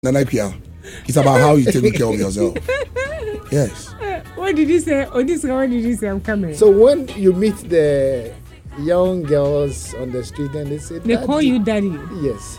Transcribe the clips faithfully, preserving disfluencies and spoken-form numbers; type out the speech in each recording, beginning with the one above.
It's about how you take care of yourself. Yes. What did you say? Oh, this what did you say? I'm coming. So when you meet the young girls on the street and they say, they Daddy. call you daddy. Yes.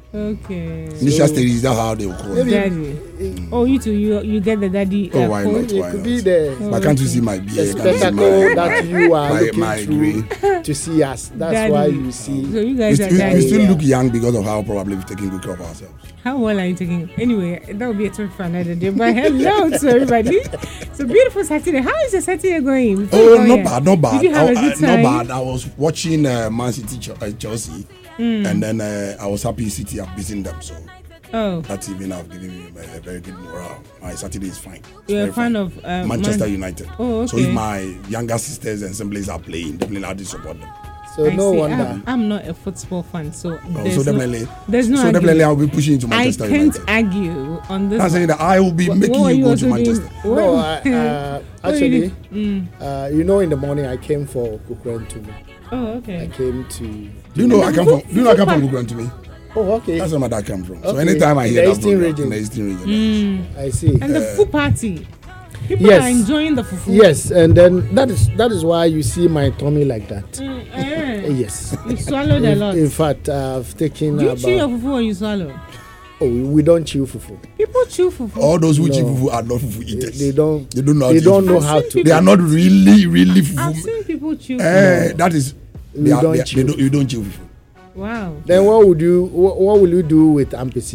Okay. Initial so, stage is that how they will call you? Daddy. Mm. Oh, you too. You you get the daddy. Oh, uh, why not? Why it not? could be the. Oh, but can't okay. you see my beard? The spectacle that you are my, looking my through to see us. That's daddy. why you see. So you guys we, are we, daddy. we still yeah. look young because of how probably we've taken good care of ourselves. How well are you taking? Anyway, that will be a topic for another day. But hello to everybody. It's a beautiful Saturday. How is the Saturday going? Before Oh, go not here? bad, not bad. Did you have I, a good I, time? not bad. I was watching uh, Man City Ch- uh, Chelsea, mm. and then uh, I was happy City have beaten them. So oh, that evening have given me a, a very good morale. My Saturday is fine. It's you're a very fan fine. of uh, Manchester Man- United. Oh, okay. So if my younger sisters and siblings are playing, definitely I have to support them. So I no see. wonder. I'm, I'm not a football fan, so Oh, there's so no, definitely, there's no so argument. definitely I'll be pushing into Manchester I can't United. argue on this. I'm saying that I will be What- making what you are go also to doing? Manchester. No, What- uh, uh, what are you actually, doing? Mm. uh, you know, in the morning I came for Kukrentumu. Oh, I okay. came to. Do you know I come from? Do you know I come from Gugran to me? Oh, okay. That's where my dad come from. So Okay. anytime I In hear the that Eastern program, region. in the Eastern region, Mm. I see. And the fufu party. People Yes. are enjoying the fufu. Yes, and then that is that is why you see my tummy like that. Mm, eh. Yes. You swallowed a In, lot. in fact, I've taken Do you about. chew your fufu or you swallow? Oh, we, we don't chew fufu. People chew fufu. all those who No. chew fufu are not fufu They, eaters. they don't. They don't know. How They to don't eat know fufu. how I've to. seen They are not really, really fufu. I've seen people chew fufu. Eh, that is. We They are, don't they, are- chew. they don't. You don't chew fufu. Wow. Then what would you? What, what will you do with ampesi?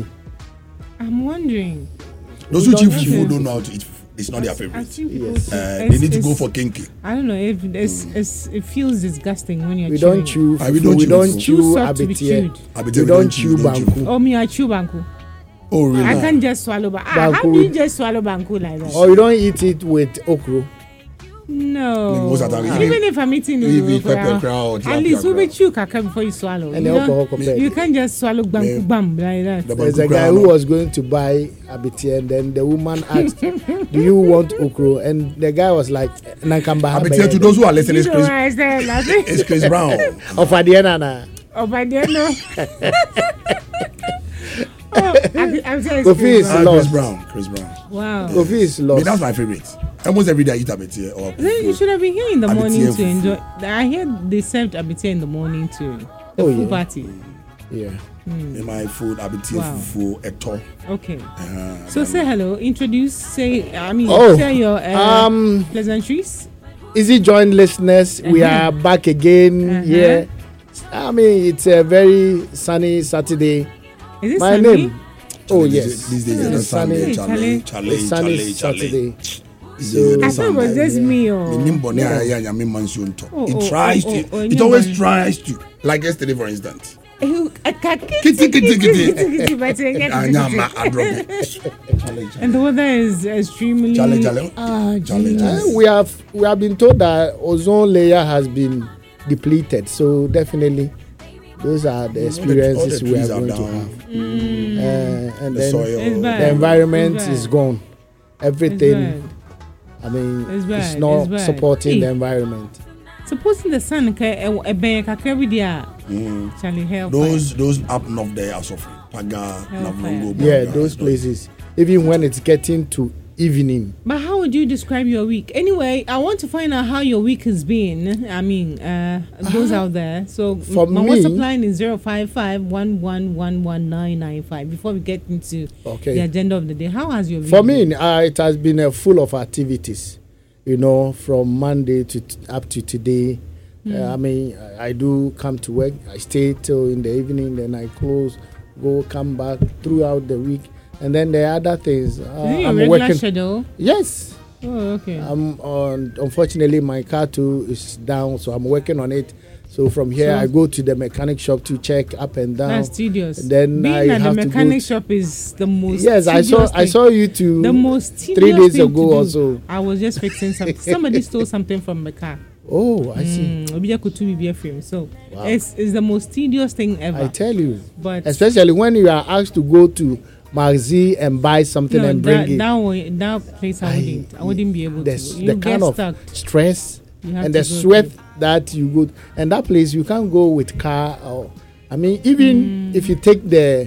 I'm wondering. Those We who chew don't fufu chew. don't know how to eat fufu. It's not their I've favorite. seen people Yes. chew. Uh, It's- they need to it's- go for kinky. I don't know if it's, it's, it feels disgusting when you're We chewing. don't chew. Ah, we fufu, don't we chew don't fufu. chew Too soft to be abetie. chewed. I be We telling you, don't chew don't banku. Oh, me, I chew banku. Oh really? I can't just swallow banku. Ah, how Banku. do you just swallow banku like that? Or you don't eat it with okro. No. Most of the time, Even even- if I'm eating even the pepper crowd, at least tilapia we crowd. chew kaka before you swallow. And you, the know, alcohol compared. you can't just swallow banku Me- bam like that. The There's banku a guy crown. who was going to buy abetie, and then the woman asked, "Do you want okro?" And the guy was like, "Nankamba." I be telling to those who are listening, You it's know Chris, why I said laughing? it's Chris Brown. Of Adiana. Oh, by then, no. Oh, I, I'm saying Kofi is Ah, lost. Chris Brown. Chris Brown. Wow. Kofi is I mean, lost. that's my favorite. Almost every day I eat abeti or Then you should have been here in the Abetie morning and to fufu. enjoy. I hear they served abetie in the morning too. The Oh, full yeah. party. Yeah. in my food abeti Wow. fufu eto. Okay. Uh, So say hello. Introduce. Say. I mean, Oh, say your uh, um, pleasantries. Easy Joint listeners, we Uh-huh. are back again Uh-huh. here. I mean, it's a very sunny Saturday. Is it My sunny? name. Oh yes, These days Yeah. it's Sunday. Sunny. Charlie, Charlie. Charlie, it's sunny Charlie, Charlie. Saturday. These So- days I it's thought it was Sunday. just me. Oh. Menimbo ne aya nyame mansion to. Oh, It oh, tries oh, to. oh, oh, It always nyama. tries to. Like yesterday, for instance. You- a cat- Kitty, kitty, kitty. kitty, but you get kitty, Anyama, kitty. I drop it. Charlie, And the weather is extremely. Charlie, Charlie. Ah, Charlie, geez. Charlie. Uh, we have we have been told that ozone layer has been depleted. So definitely, those are the experiences all the we are trees are going to down. have. Mm. Uh, and The then soil. It's bad. the environment It's is bad. gone. It's Everything. bad. I mean, It's bad, it's not it's bad. supporting Hey. the environment. Supposing the sun can a bank every day. Mm. Charlie help. Those those up north there are suffering. Paga, Navrongo. Yeah, Baga, those it's not- places. Even when it's getting to evening. But how would you describe your week? Anyway, I want to find out how your week has been. I mean, uh, those out there. So For my me- WhatsApp line is zero five five one one one one nine nine five. Before we get into Okay. the agenda of the day, how has your week For been? me, uh, it has been uh, full of activities. You know, from Monday to t- up to today. Uh, I mean, I, I do come to work. I stay till in the evening, then I close, go come back throughout the week, and then the other things. Uh, Is it your I'm regular working. schedule? Yes. Oh, okay. I'm on. Unfortunately, my car too is down, so I'm working on it. So from here, So- I go to the mechanic shop to check up and down. That's tedious. Then Being I at have the to go mechanic to- shop is the most. Yes, I saw. tedious I thing. saw you too. The most tedious three days thing ago to do. or so. I was just fixing something. Somebody stole something from my car. Oh, I see. Mm, Obi Jaku two B B F M. So Wow. it's, it's the most tedious thing ever. I tell you, but especially when you are asked to go to Magzi and buy something no, and bring that, it. that, way, that place I I- wouldn't. I wouldn't be able the, to. s- You the get kind of stuck. stress You have and to the go sweat through. that you go, and that place you can't go with car or, I mean, even Mm. if you take the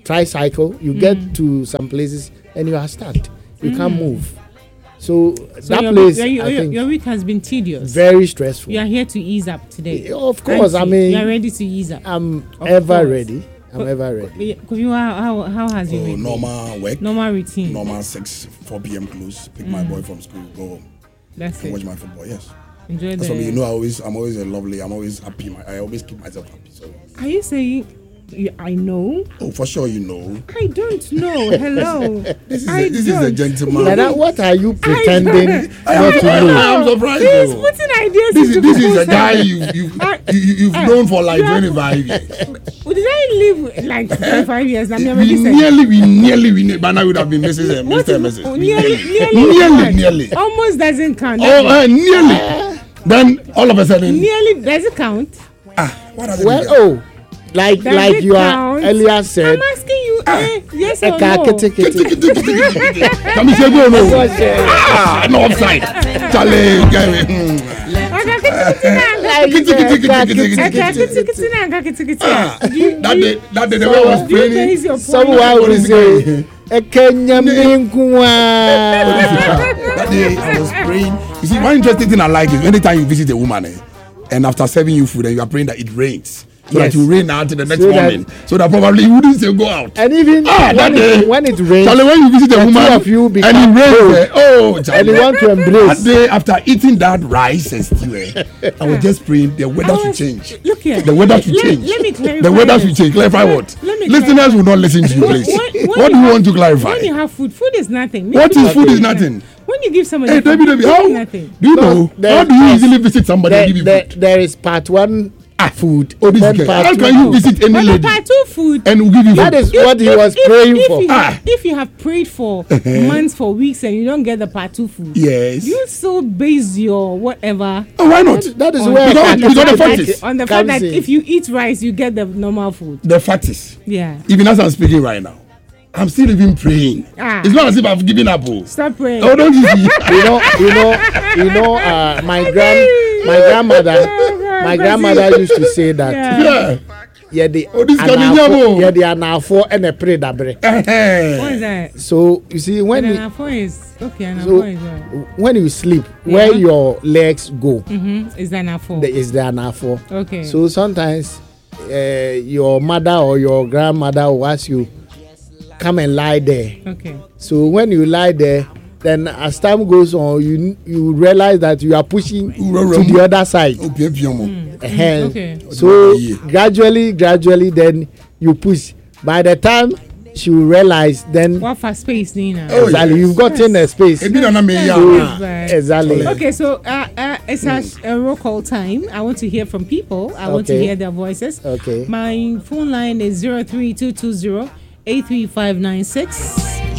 tricycle, you Mm. get to some places and you are stuck. You Mm. can't move. So, So that your, place, your, your, I think, your week has been tedious. very stressful. You are here to ease up today. Of course, I Auntie, mean, you are ready to ease up. I'm Of ever course. ready. I'm But- ever ready. Kofi, how, how, how has your Oh, week been? normal work, Normal routine. normal six, four p.m. close. Pick my Mm. boy from school, go home, That's and watch it. my football. Yes. Enjoy That's the. what you know. I always, I'm always a lovely. I'm always happy. My, I always keep myself happy. So, Are you saying? You, I know. oh, for sure, you know. I don't know. Hello. This is I a, this is a don't. gentleman. Nana, what are you I pretending don't- not to know? I'm surprised. He's though. putting ideas This into is this is people's a guy head. you you I- you you- you've I- known for like you have- twenty-five years. Well, did I live like twenty-five years? I'm We already saying. nearly we nearly we ne- by now would have been Missus and What Mister is- and Missus oh, We nearly, nearly, nearly what? nearly. Almost doesn't count. Oh, does uh, nearly. Then all of a it? sudden, Nearly does it count? ah, what does it Well, mean? oh, like Does like it you are count? earlier said. I'm asking you. Eh, yes or Eka no? kete kete. Come and say go no. What's, uh, Ah, no offside. Charlie, mm. Aga kiti kiti na aga Like, Kiti, kiti, uh, kiti, eka kiti, kete Aga kete. kiti kiti na aga kiti kiti. Ah, Do you- that do day, you- that day the way I was do you training. base your point? Someone will say, Ekenya minkwa. That day I was praying. You see, one interesting thing I like is anytime you visit a woman, eh, and after serving you food, and you are praying that it rains, so Yes. that you rain out the next So that- morning, so that probably you wouldn't say go out. And even Ah, that when, day. it, when it rains, Charlie, when you visit a the woman two of you and become it rains, cold. eh, oh, and Charlie, you want to that embrace. day after eating that rice and stew, eh, I was just praying the weather I should was- change. Look here. The weather should Let- change. Let me clarify. The weather this. should change. Clarify what? Let me Listeners will not listen to you, When- please. when- when What do you you have- want to clarify? When you have food, food is nothing. What Maybe is food is food nothing? When you give somebody Hey, food, David, David, food how is nothing. do you No, know? there- How do you there- easily visit somebody and There, give you there, food? there is part one food. Oh, this then is part How two can you food. visit any But the lady part two food. and will give you That food? is what he was praying if for. You have, Ah. if you have prayed for months, for weeks, and you don't get the part two food, Yes. you still base your whatever Oh, why not? That is on, where Because- Eka because the kete fact kete is- on the fact comes that in. if you eat rice, you get the normal food. The fact is, Yeah. even as I'm speaking right now, I'm still even praying. Ah. It's not as if I've given up. Oh, Stop praying. oh don't you see? you know, you know, you know. Uh, my grand, my grandmother, my grandmother used to say that. Yeah. Yeah. Yeah, the Oh, this can be yamo. yeah, the anafo and a pray dabre. What is that? So you see, when An you, anafo is okay. An so anafo is what? when you sleep, Yeah. where your legs go, Mm-hmm. Is an anafo? there is the anafo. Okay. So sometimes uh, your mother or your grandmother will ask you, come and lie there. okay. So when you lie there, then as time goes on, you you realize that you are pushing to the other side. Oh, pia, pia, mo. Ehen. Okay. So Yeah. gradually, gradually, then you push. By the time she will realize, then What for space, Nina? Oh, exactly yes. you've gotten a space. Ebi na na me ya. Yes, right. Exactly. Okay, so uh, uh, it's a, a roll call time. I want to hear from people. I want to Okay. hear their voices. Okay. My phone line is zero three two two zero eight three five nine six.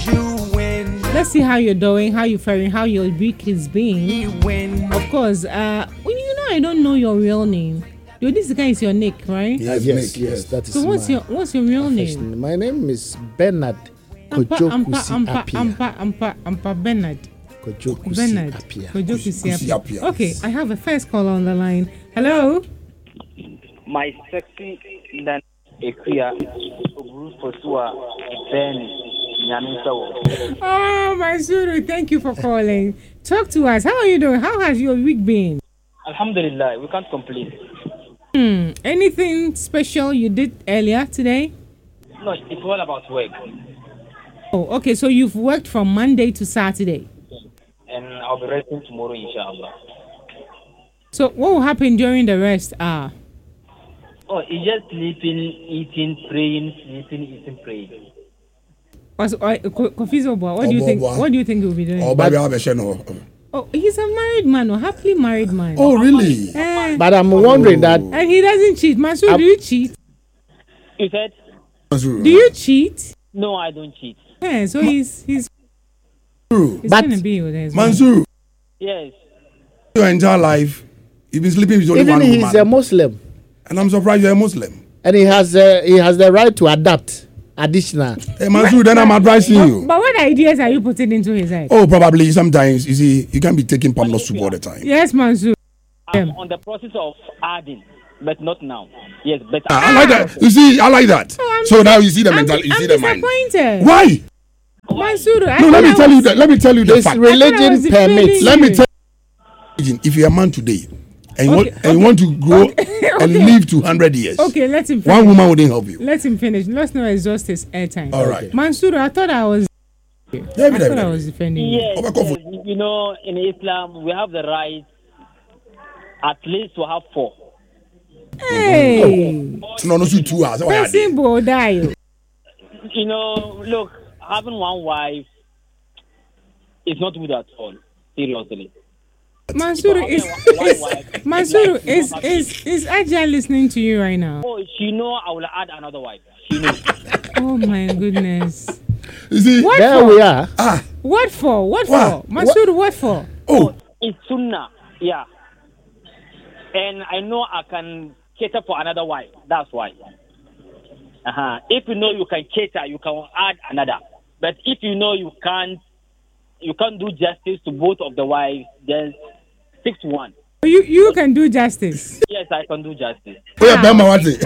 Let's see how you're doing, how you're faring, how your week is being. Of course, uh, when you know I don't know your real name. Yo, this guy is your nick, right? Yes, Yes, Nick, yes, that is So what's my your what's your real name? profession. My name is Bernard Ampa Ampa Kojokusi Ampa Apia. Ampa Ampa Ampa Bernard. Kojokusi Bernard. Apia. Kojokusi Kojokusi Apia. Apia. Okay, I have a first caller on the line. Hello. My sexy than Ekuya Oguru Fosua Ben Nyamisawo. Oh, my Zuru, thank you for calling. Talk to us. How are you doing? How has your week been? Alhamdulillah, we can't complain. Hmm. Anything special you did earlier today? No, it's all about work. Oh, okay. So you've worked from Monday to Saturday. And I'll be resting tomorrow, inshallah. So what will happen during the rest? Ah. Oh, it's just sleeping, eating, praying, sleeping, eating, praying. What's uh, Co- Kofi Zobo, what do you Obo, think? obo. What do you think you'll be doing? Oh, baby, I have a channel. Oh, he's a married man, or happily married man. Oh, really? Eh, But I'm wondering that and he doesn't cheat. Masu, do you cheat? You said? Do you cheat? No, I don't cheat. Yeah. So he's he's Mansur, he's But- gonna be with his wife. Mansur, Yes. your entire life, you've been sleeping with only even one he's woman. a Muslim And I'm surprised you're a Muslim. and he has uh, he has the right to adapt additional. Hey, Mansur, then I'm advising But, you. but what ideas are you putting into his head? Oh, probably sometimes, you see, you can't be taking palm soup all the time. Yes, Mansu. I'm on the process of adding. but not now. Yes, but I like that. You see, I like that. Oh, so now you see the I'm, mentality. You I'm see the mind. disappointed. Why? Mansuru, I No, let thought me I tell you was- that. Let me tell you the This fact. religion was permits. defending Let me you. tell you, if you're a man today and you, Okay, want, and you want to grow and live to one hundred years, Okay, let him one finish. woman wouldn't help you. Let him finish. Let's not exhaust his airtime. All right. Mansuru, I thought I was. David, I David, thought I David. was defending you. yes, Over comfort. yes, you know, in Islam we have the right at least to have four. Hey, No, no, you two hours. Why are they? person bo die. You know, look, having one wife is not good at all. Seriously. Mansuru is, One is wife, Mansuru like, is you is is Aja listening to you right now? Oh, she know I will add another wife. She knows. Oh my goodness. You see? What There for? we are. Ah, What for? What What? for? Mansuru, what for? oh, It's sunnah, yeah. And I know I can cater for another wife. That's why. Uh-huh. If you know you can cater, you can add another. But if you know you can't, you can't do justice to both of the wives, then six one. You you can do justice. Yes, I can do justice. oh yeah, Bema, what's it?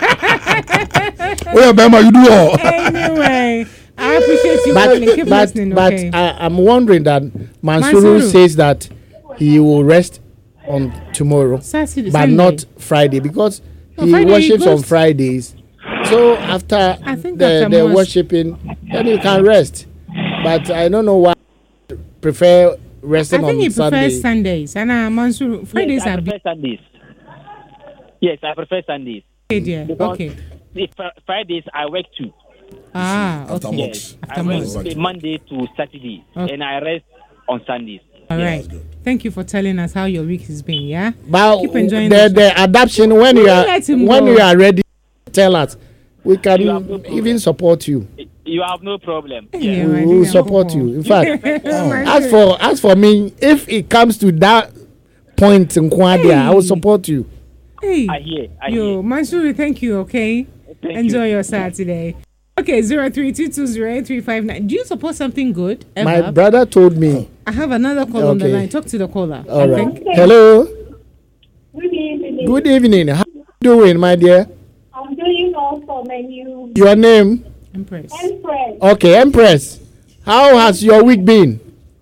Oh yeah, Bema, you do all. Anyway, I appreciate you But calling. Keep but listening, but okay? I, I'm wondering that Mansuru, Mansuru. says that he will rest on tomorrow, Saturday, but Sunday. not Friday because No, he Friday he worships on goes- Fridays. So after I think the, after the most- worshiping, then you can rest. But I don't know why you prefer I resting think on he Sunday. prefers Sundays. And uh, Mansuru, Fridays yes, I are prefer Sundays. Yes, I prefer Sundays. big. Yeah. Because Okay. if, uh, Fridays I work too. Ah, After okay. months. Yes, After I months. work Monday to Saturday, Okay. and I rest on Sundays. All Yeah, right. that's good. Thank you for telling us how your week has been. Yeah. But Keep enjoying the, the the adoption when you Will are you let him when go? you are ready, tell us. We can You have no problem. even support you. You have no problem. Yeah, Yeah. We I will think support I'm you. In fact, Oh. as for as for me, if it comes to that point in Kwadia, I will support you. Hey. I hear. I Yo, hear. Mansuru, thank you. Okay. Thank Enjoy you. your Saturday. Okay, zero three two two zero eight three five nine. Do you support something good? Ever? My brother told me. I have another call on the Okay. line. Talk to the caller. All I right. think. Hello. Good evening. Good evening. How you doing, my dear? I'm doing also menu Your name? Empress. Empress. Okay, Empress. How has your week been?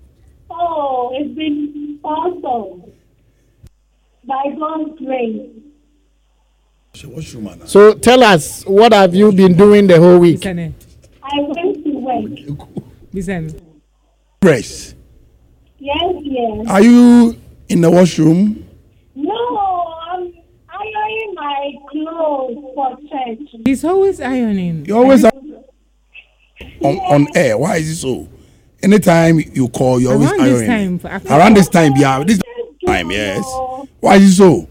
Oh, it's been awesome. By God's grace. She was human. So tell us, what have you been doing the whole week? Bisane. I went to work. Bisane. Press. Yes, yes. Are you in the washroom? No, I'm ironing my clothes for church. He's always ironing. You always are on, on air. Why is it so? Anytime you call, you always Around this iron. time, for after- Around this time, yeah. This time, yes. Why is it so?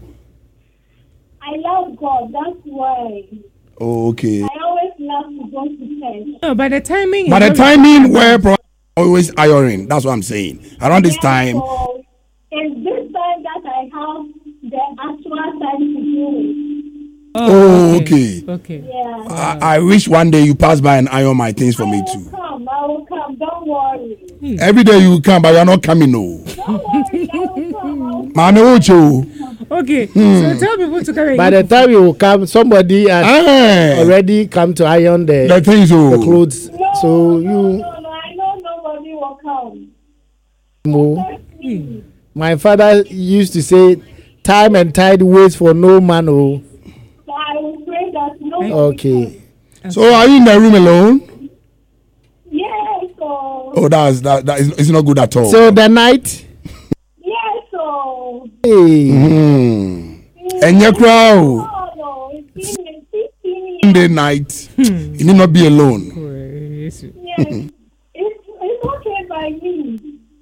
I love God. That's why. Oh, okay. I always love to go to church. No, by the timing. By the is timing where pro- always ironing. That's what I'm saying. Around this time, So it's this time that I have the actual time to do it. Oh, okay. Okay. Yeah. I, I wish one day you pass by and iron my things for I me will too. come. I will come. Don't worry. Every day you come, but you're not coming, no. Don't worry. I will come. I will Mami Ocho. Okay. Hmm. So tell people to come. By the time you will come, somebody has Eh, already come to iron the, the things, the oh. clothes. No, So no, you, no, no. I know nobody will come. Mo, Just me. my father used to say, time and tide waits for no man. Oh, So I will pray that nobody. okay. So are you in the room alone? Yes, so. Oh, that's that. That is it's not good at all. So the night, Yes, so. hey, Hmm. And your crowd. Oh, no. It's been fifteen years. Sunday night, you need not be alone. Yes. Yes. It's, it's okay by me.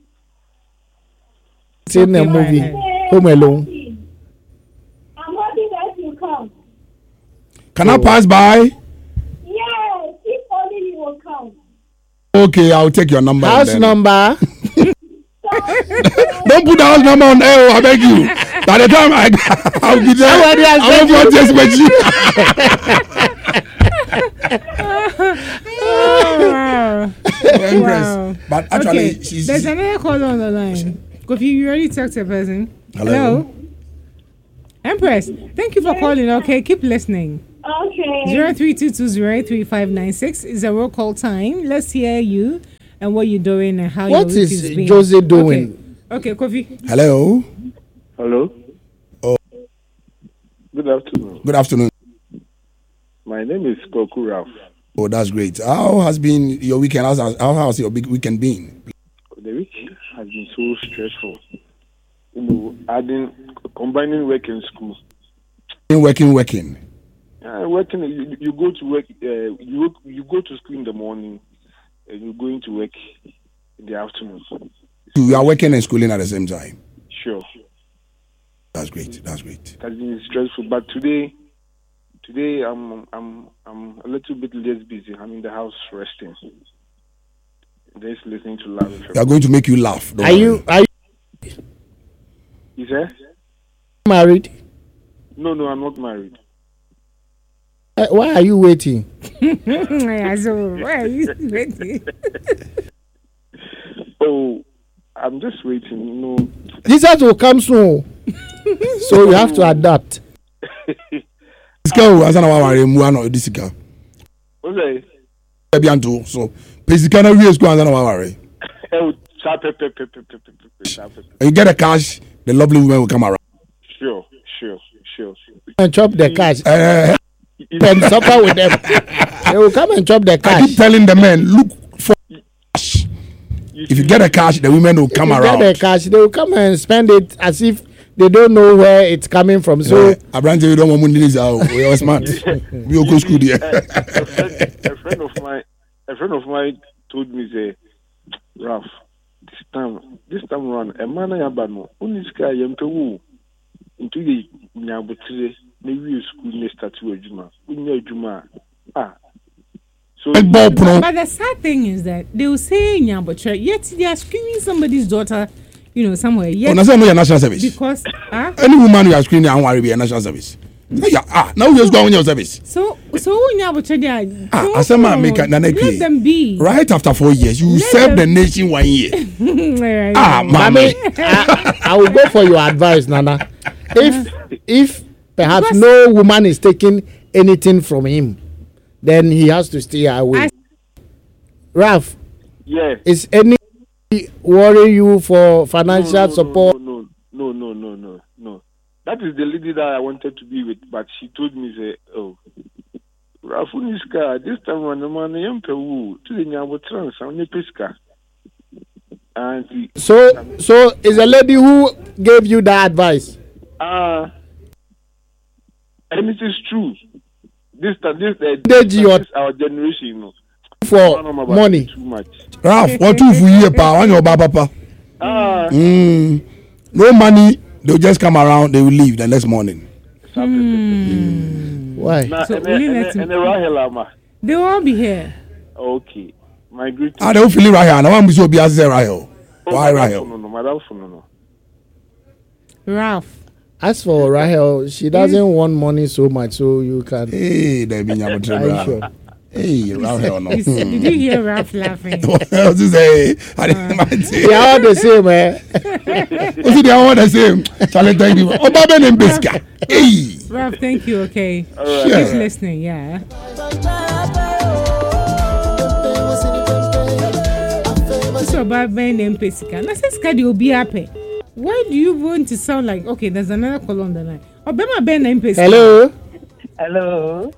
seeing a Okay, movie, right. Home Alone. I'm happy that you come. Can I pass by? Yes, if only you will come. Okay, I'll take your number. and House then- number. Don't put the house number on air, I beg you. By the time I, I'll be there. Somebody has I said won't just with you. Oh, wow. Empress. Wow. But actually, Okay. she's. There's another call on the line. Kofi, you already talked to a person. Hello. Empress, thank you for calling. Okay, keep listening. Okay. Zero three two two zero eight three five nine six is a roll call time. Let's hear you and what you're doing and how What your week is is being. Jose doing? Okay, okay Kofi. Hello. Hello. Oh. Good afternoon. Good afternoon. My name is Koku Ralph. Oh, that's great. How has been your weekend? How's, how has your big weekend been? The week has been so stressful. You know, adding, combining work and school. Working, working. Uh, working. You, you go to work. Uh, you you go to school in the morning, and you're going to work in the afternoon. You are working and schooling at the same time. Sure. That's great. That's great. It has been stressful, but today, today I'm I'm I'm a little bit less busy. I'm in the house resting. Just listening to loud. They are going to make you laugh. Are you are you Is there? married? No, no, I'm not married. Uh, why are you waiting? Yeah, so why are you waiting? Oh, I'm just waiting. You know. Jesus will come soon, so you have to adapt. This girl has an hour and one or this girl. Okay. So, basically, can we school and an hour? Oh, sharp, pep, pep, pep, pep, pep, pep, sharp, pep, pep. And you get the cash, the lovely woman will come around. Sure, sure, sure. And chop the cash Uh, and suffer with them. They will come and chop the I cash. keep telling the men, look for cash. If you get a cash, the women will If come you around. get the cash, they will come and spend it as if they don't know where it's coming from. So Abrante, you don't want money. We are smart. We will go school there. a, friend, a friend of mine, a friend of mine told me, say, Ralph, this time, this time around, a man I abano, only sky yempewu into the nyabutire, maybe school next start to a juma, unya juma. Ah, so Big ball pro. But the sad thing is that they will say Nyambotre, yet they are screaming somebody's daughter, you know, somewhere. Yet Oh, that's not your national service. because huh? Any woman you are screening, I want to be a national service. Yeah, ah, now we just go on your service. So so Nyambotre, they are Ah, don't as a man know. make a naneke. Let them be. Right after four years, you Let serve the them- nation one year. Right. Ah, Mommy, mommy. I, I will go for your advice, Nana. If if perhaps Because- no woman is taking anything from him, then he has to stay away. I- Ralph, yeah. is any worry you for financial no, no, support? No, no, no, no, no, no. That is the lady that I wanted to be with, but she told me, say, oh, Rafuniska, this time when the man yempewu to the nyabotrans, I'm peska. And he, So so is a lady who gave you that advice? ah, and it is true. This time, this, uh, Deji, your- this our generation, you know. For No, no, about money. Too much. Ralph, what two for year pa? One your baba pa. Ah, Mm, no money. They'll just come around. They will leave the next morning. Why? na So and will you and let him- and Rahel Ama. They will all be here. Okay, my great. Ah, they will feel it right here. Now I'm so be as Rahel. Why Rahel? No, no, madam, no, no. Ralph. As for Rahel, she doesn't want money so much, so you can. Hey, there be nyamo Are you trebra. sure? Hey, Rahel no. You see- Did you hear Ralph laughing? What else is say? I didn't mind say. They are all the same, eh? You see, they are all the same. Challenge thank you. Oh, Baba name Bisca. Hey. Ralph, thank you. Okay. All right. Keep Yeah. listening. Yeah. So, about my name Pesica. Now, says Kadi will be happy. Why do you want to sound like okay? There's another call on the line. Oh, Bema Ben name Pesica. Hello, Hello.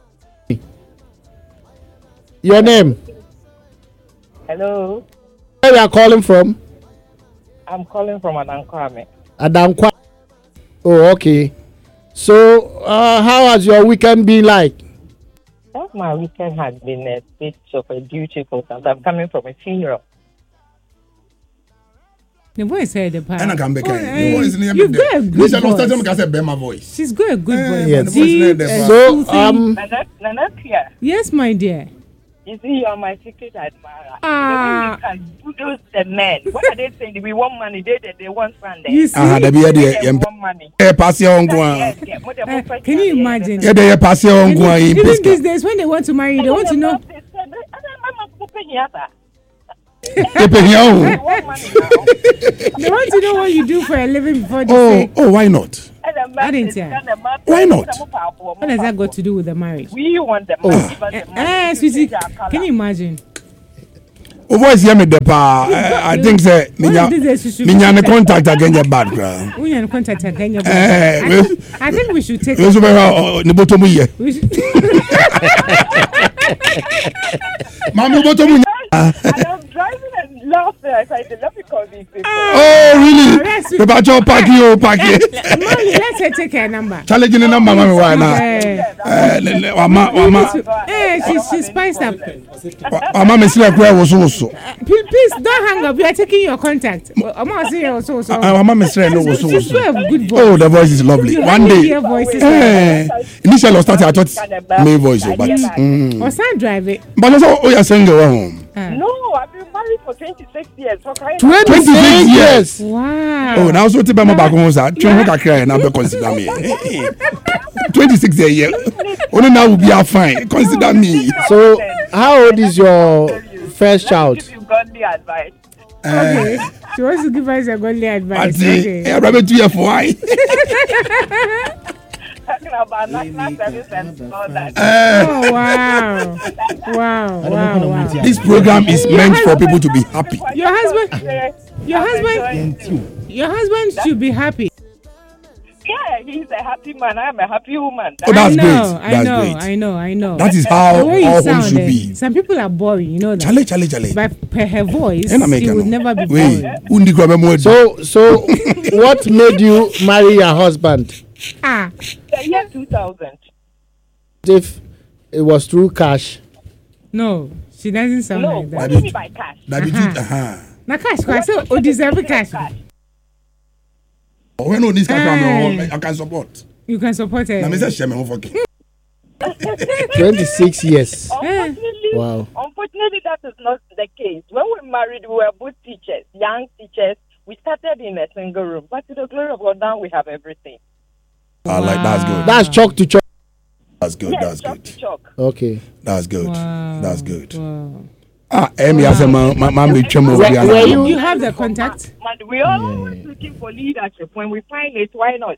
your name? Hello. Where you are calling from? I'm calling from Adankwame. Adankwa. Oh, okay. So, uh, how has your weekend been like? That my weekend has been a bit of a duty because I'm coming from a funeral. The voice said the part. And I can be Oh, kind. eh, The voice in You've got a good Listen, voice. I say Bema voice. She's got a good Eh, voice. Yes. the voice Deep in there, and the- So, soothing. um, Nana, Nana Kia, Yes, my dear. you see, you're my secret admirer. Ah. The way you can bulldoze the men. What are they saying? We want money. They, they, they want Sunday. You see? Ah, there be here They, the they yem. want money. Eh, pass your own Yes, one. yes, what they Eh, want for can you Sunday, imagine? Yeah, they pass your own Even, one in even these Bisca. days, when they want to marry, they want to know. They pay here. They Oh, want money now. They want to know what you do for a living before they oh, say. oh, why not? And then I didn't say. Why not? What has that got to do with the marriage? We want the money. Give us the money. Eh, sweetie, can you imagine? Oh, voice hear me the pa. I think say minya minya the contact again your bad girl. We are contact again your Eh, bad. I think we should take. We should be ni botomu ye. We should. Mami botomu. And I'm driving and laughing. I said, let me call these people. Oh, really? The bacho pack you pack it. Mommy, let's say take her number. Challenge the number, mami. Why now? Eh, Wama wama eh, she's she's spiced up. wama me sile kwa wo so so. Please, please don't hang up. We are taking your contact. I'm not saying also so. Wama me sile no wo so She's so. a good voice. Oh, the voice is lovely. One day. Your voice is Eh, initially I started I thought main voice, but mm. or son drive it. But also oh you single home. No, I've been married for twenty-six years. So crying Twenty twenty-six years. Wow. Oh, now so tiba mo back home sir. Twen ho kakra na be consider me. twenty-six years. Only now will be fine. Consider me. So, how old is your first child? Give you godly advice. Okay. She wants to give us a godly advice. I say, Okay. eh, rabbit two year for why? Talking about national service and all that. Oh wow. Wow. Wow. Wow. This program is meant for people to be happy. Your husband your I'm husband enjoying- your husband should be happy. Yeah, he's a happy man. I'm a happy woman. Oh, that's I know, great. I That's know, great. I know, I know. That is how The way you all homes sound, should eh, be. some people are boring, you know that. Chale, chale, chale. But per her voice, And I make she a would no. never be Wait, boring. undi kwa memo. So, so what made you marry your husband? Ah, The year two thousand. If it was through cash, no, she doesn't sound No, like that. what do you mean by cash? That be Uh-huh. it. Uh-huh. Na cash, I say, oh, deserve cash. Oh, when all this Hey. can I can support. You can support her. Na me say share me home for king. twenty-six years. Unfortunately, Wow. unfortunately, that is not the case. When we married, we were both teachers, young teachers. We started in a single room, but to the glory of God, now we have everything. I like that's good. That's chalk to chalk. That's good. Yes, That's chalk good. to chalk. Okay. That's good. Wow. That's good. Wow. Ah, Emi ase man man man be twem over Were- here. were now. you- You have the contact? Man, we are always looking for leadership. When we find it, why not?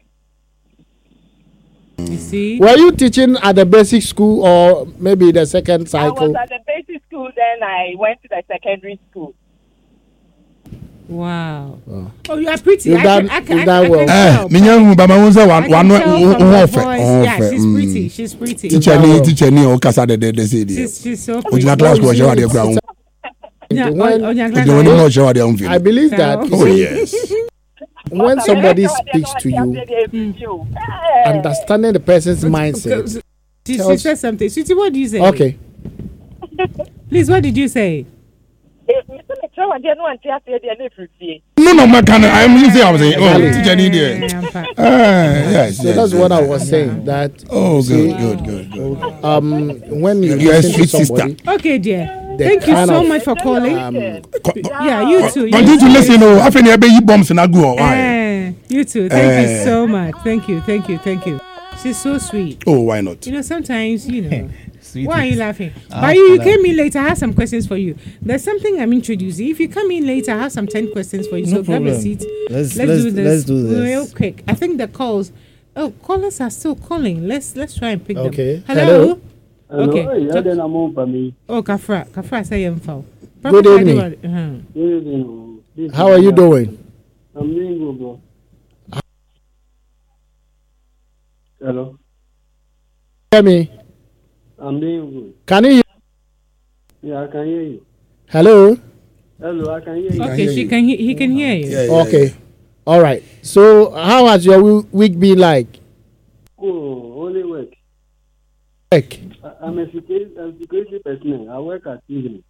You see? Were you teaching at the basic school or maybe the second I was cycle? at the basic school, then I went to the secondary school. Wow. Oh. Oh, you are pretty. You've I done- can, I can, you've I, done I well. can Eh, tell. me nyan ba ma won say I one can one tell who from her offer. voice. Yeah, she's pretty. She's pretty. Teacher ni teacher ni o kasa de de de say dey. She's, she's so O pretty. jina class ko se wa de kura hun. Yeah, When- on- on your O class- jina no se wa de hun I feel. believe that you Oh see, yes. when somebody speaks to you, you, understanding the person's mindset. She, she tells- said something. Sweetie, what do you say? Okay. Please, what did you say? No no man can I am say I was saying oh teacher ni there. Eh, I'm fine. Eh yes. So yes, that's yes, what I yes. was saying. That Oh see, good good good good. um, when you You're a listen to sweet somebody, Okay, dear. The Thank you kind so of- much for calling. um, yeah, you too. You Continue to too. listen oh after ni be yi bombs na go oh. Why? Eh, you too. Thank you Eh. so much. Thank you. Thank you. Thank you. She's so sweet. Oh why not? You know, sometimes, you know. Sweet. Why are you laughing? Ah, But you, you for came in late. I have some questions for you. There's something I'm introducing. If you come in late, I have some ten questions for you. No so grab a problem. seat. Let's- let's, let's- do this let's do this. real quick. I think the calls. Oh, callers are still calling. Let's let's try and pick Okay. them. Hello. Hello? Okay. Hello, Talk- then I'm on for me. Oh, Kafra. Kafra, say info. Good evening. Uh-huh. Good evening. This how is- are you doing? I'm doing good, bro. Hello, Hear me? I'm doing good. Can you hear? Yeah, I can hear you. Hello? Hello, I can hear you. Okay, hear she you. can. He, he can hear you. Yeah, yeah, Okay. All right. So, how has your wi- week been like? Oh, only work. Like, I- I'm a security, I'm a security personnel. I work at evening.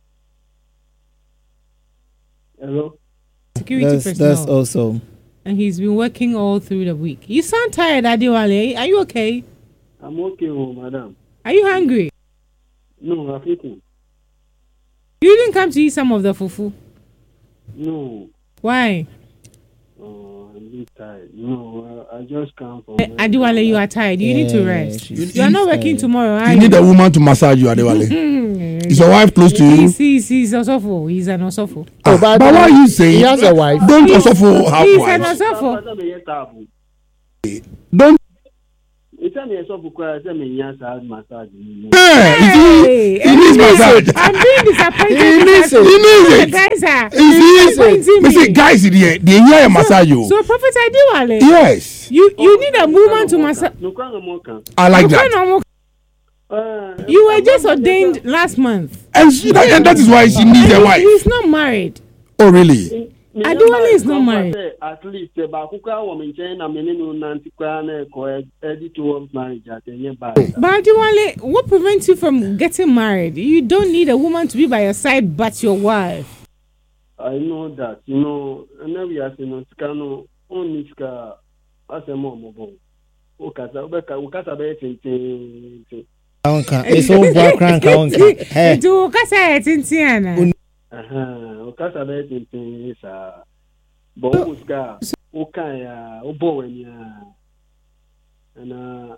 Hello. Security That's personnel. that's awesome. And he's been working all through the week. You sound tired, Adiwale. Are you okay? I'm okay, oh, madam. Are you hungry? No, I'm eating. You didn't come to eat some of the fufu. No. Why? Oh, I'm a bit tired. No, I, I just come from. Eh, Adiwale, you are tired. You need to Yeah, rest. she's- You are not working tomorrow, are You need a woman to massage you Adewale. Hmm. Is your wife close to you? He's, he's, he's Osofo. He's an Osofo. Ah, but- but why are you saying he has a wife. don't also for He's an housewives? Osofo. Don't. It's a me so for say me nya sa massage. Hey, he needs massage. I'm being disappointed. He needs it. He needs it. Guys are disappointing me. See, guys, they they hear a massage. So, Prophet Adiwale. Yes. You you need a woman to massage. I like that. Uh, you were just ordained last month. And, she, that, and that is why she needs a wife. He's not married. Oh, really? Adiwale is not married. At least about Kuka woman chain, I'm in Nantikana, editor of marriage at any bar. But Adiwale, what prevents you from getting married? You don't need a woman to be by your side but your wife. I know that. You know, and now we are saying, Scano, only Ska, as a mom. Ukasa, Ukasa, Ukasa, Kaonka, it's all background kaonka. Hey, do Ukasa Tintiana. Aha, Ukasa Tintin is a Bomuska, Ukaya, Oboenia, and uh,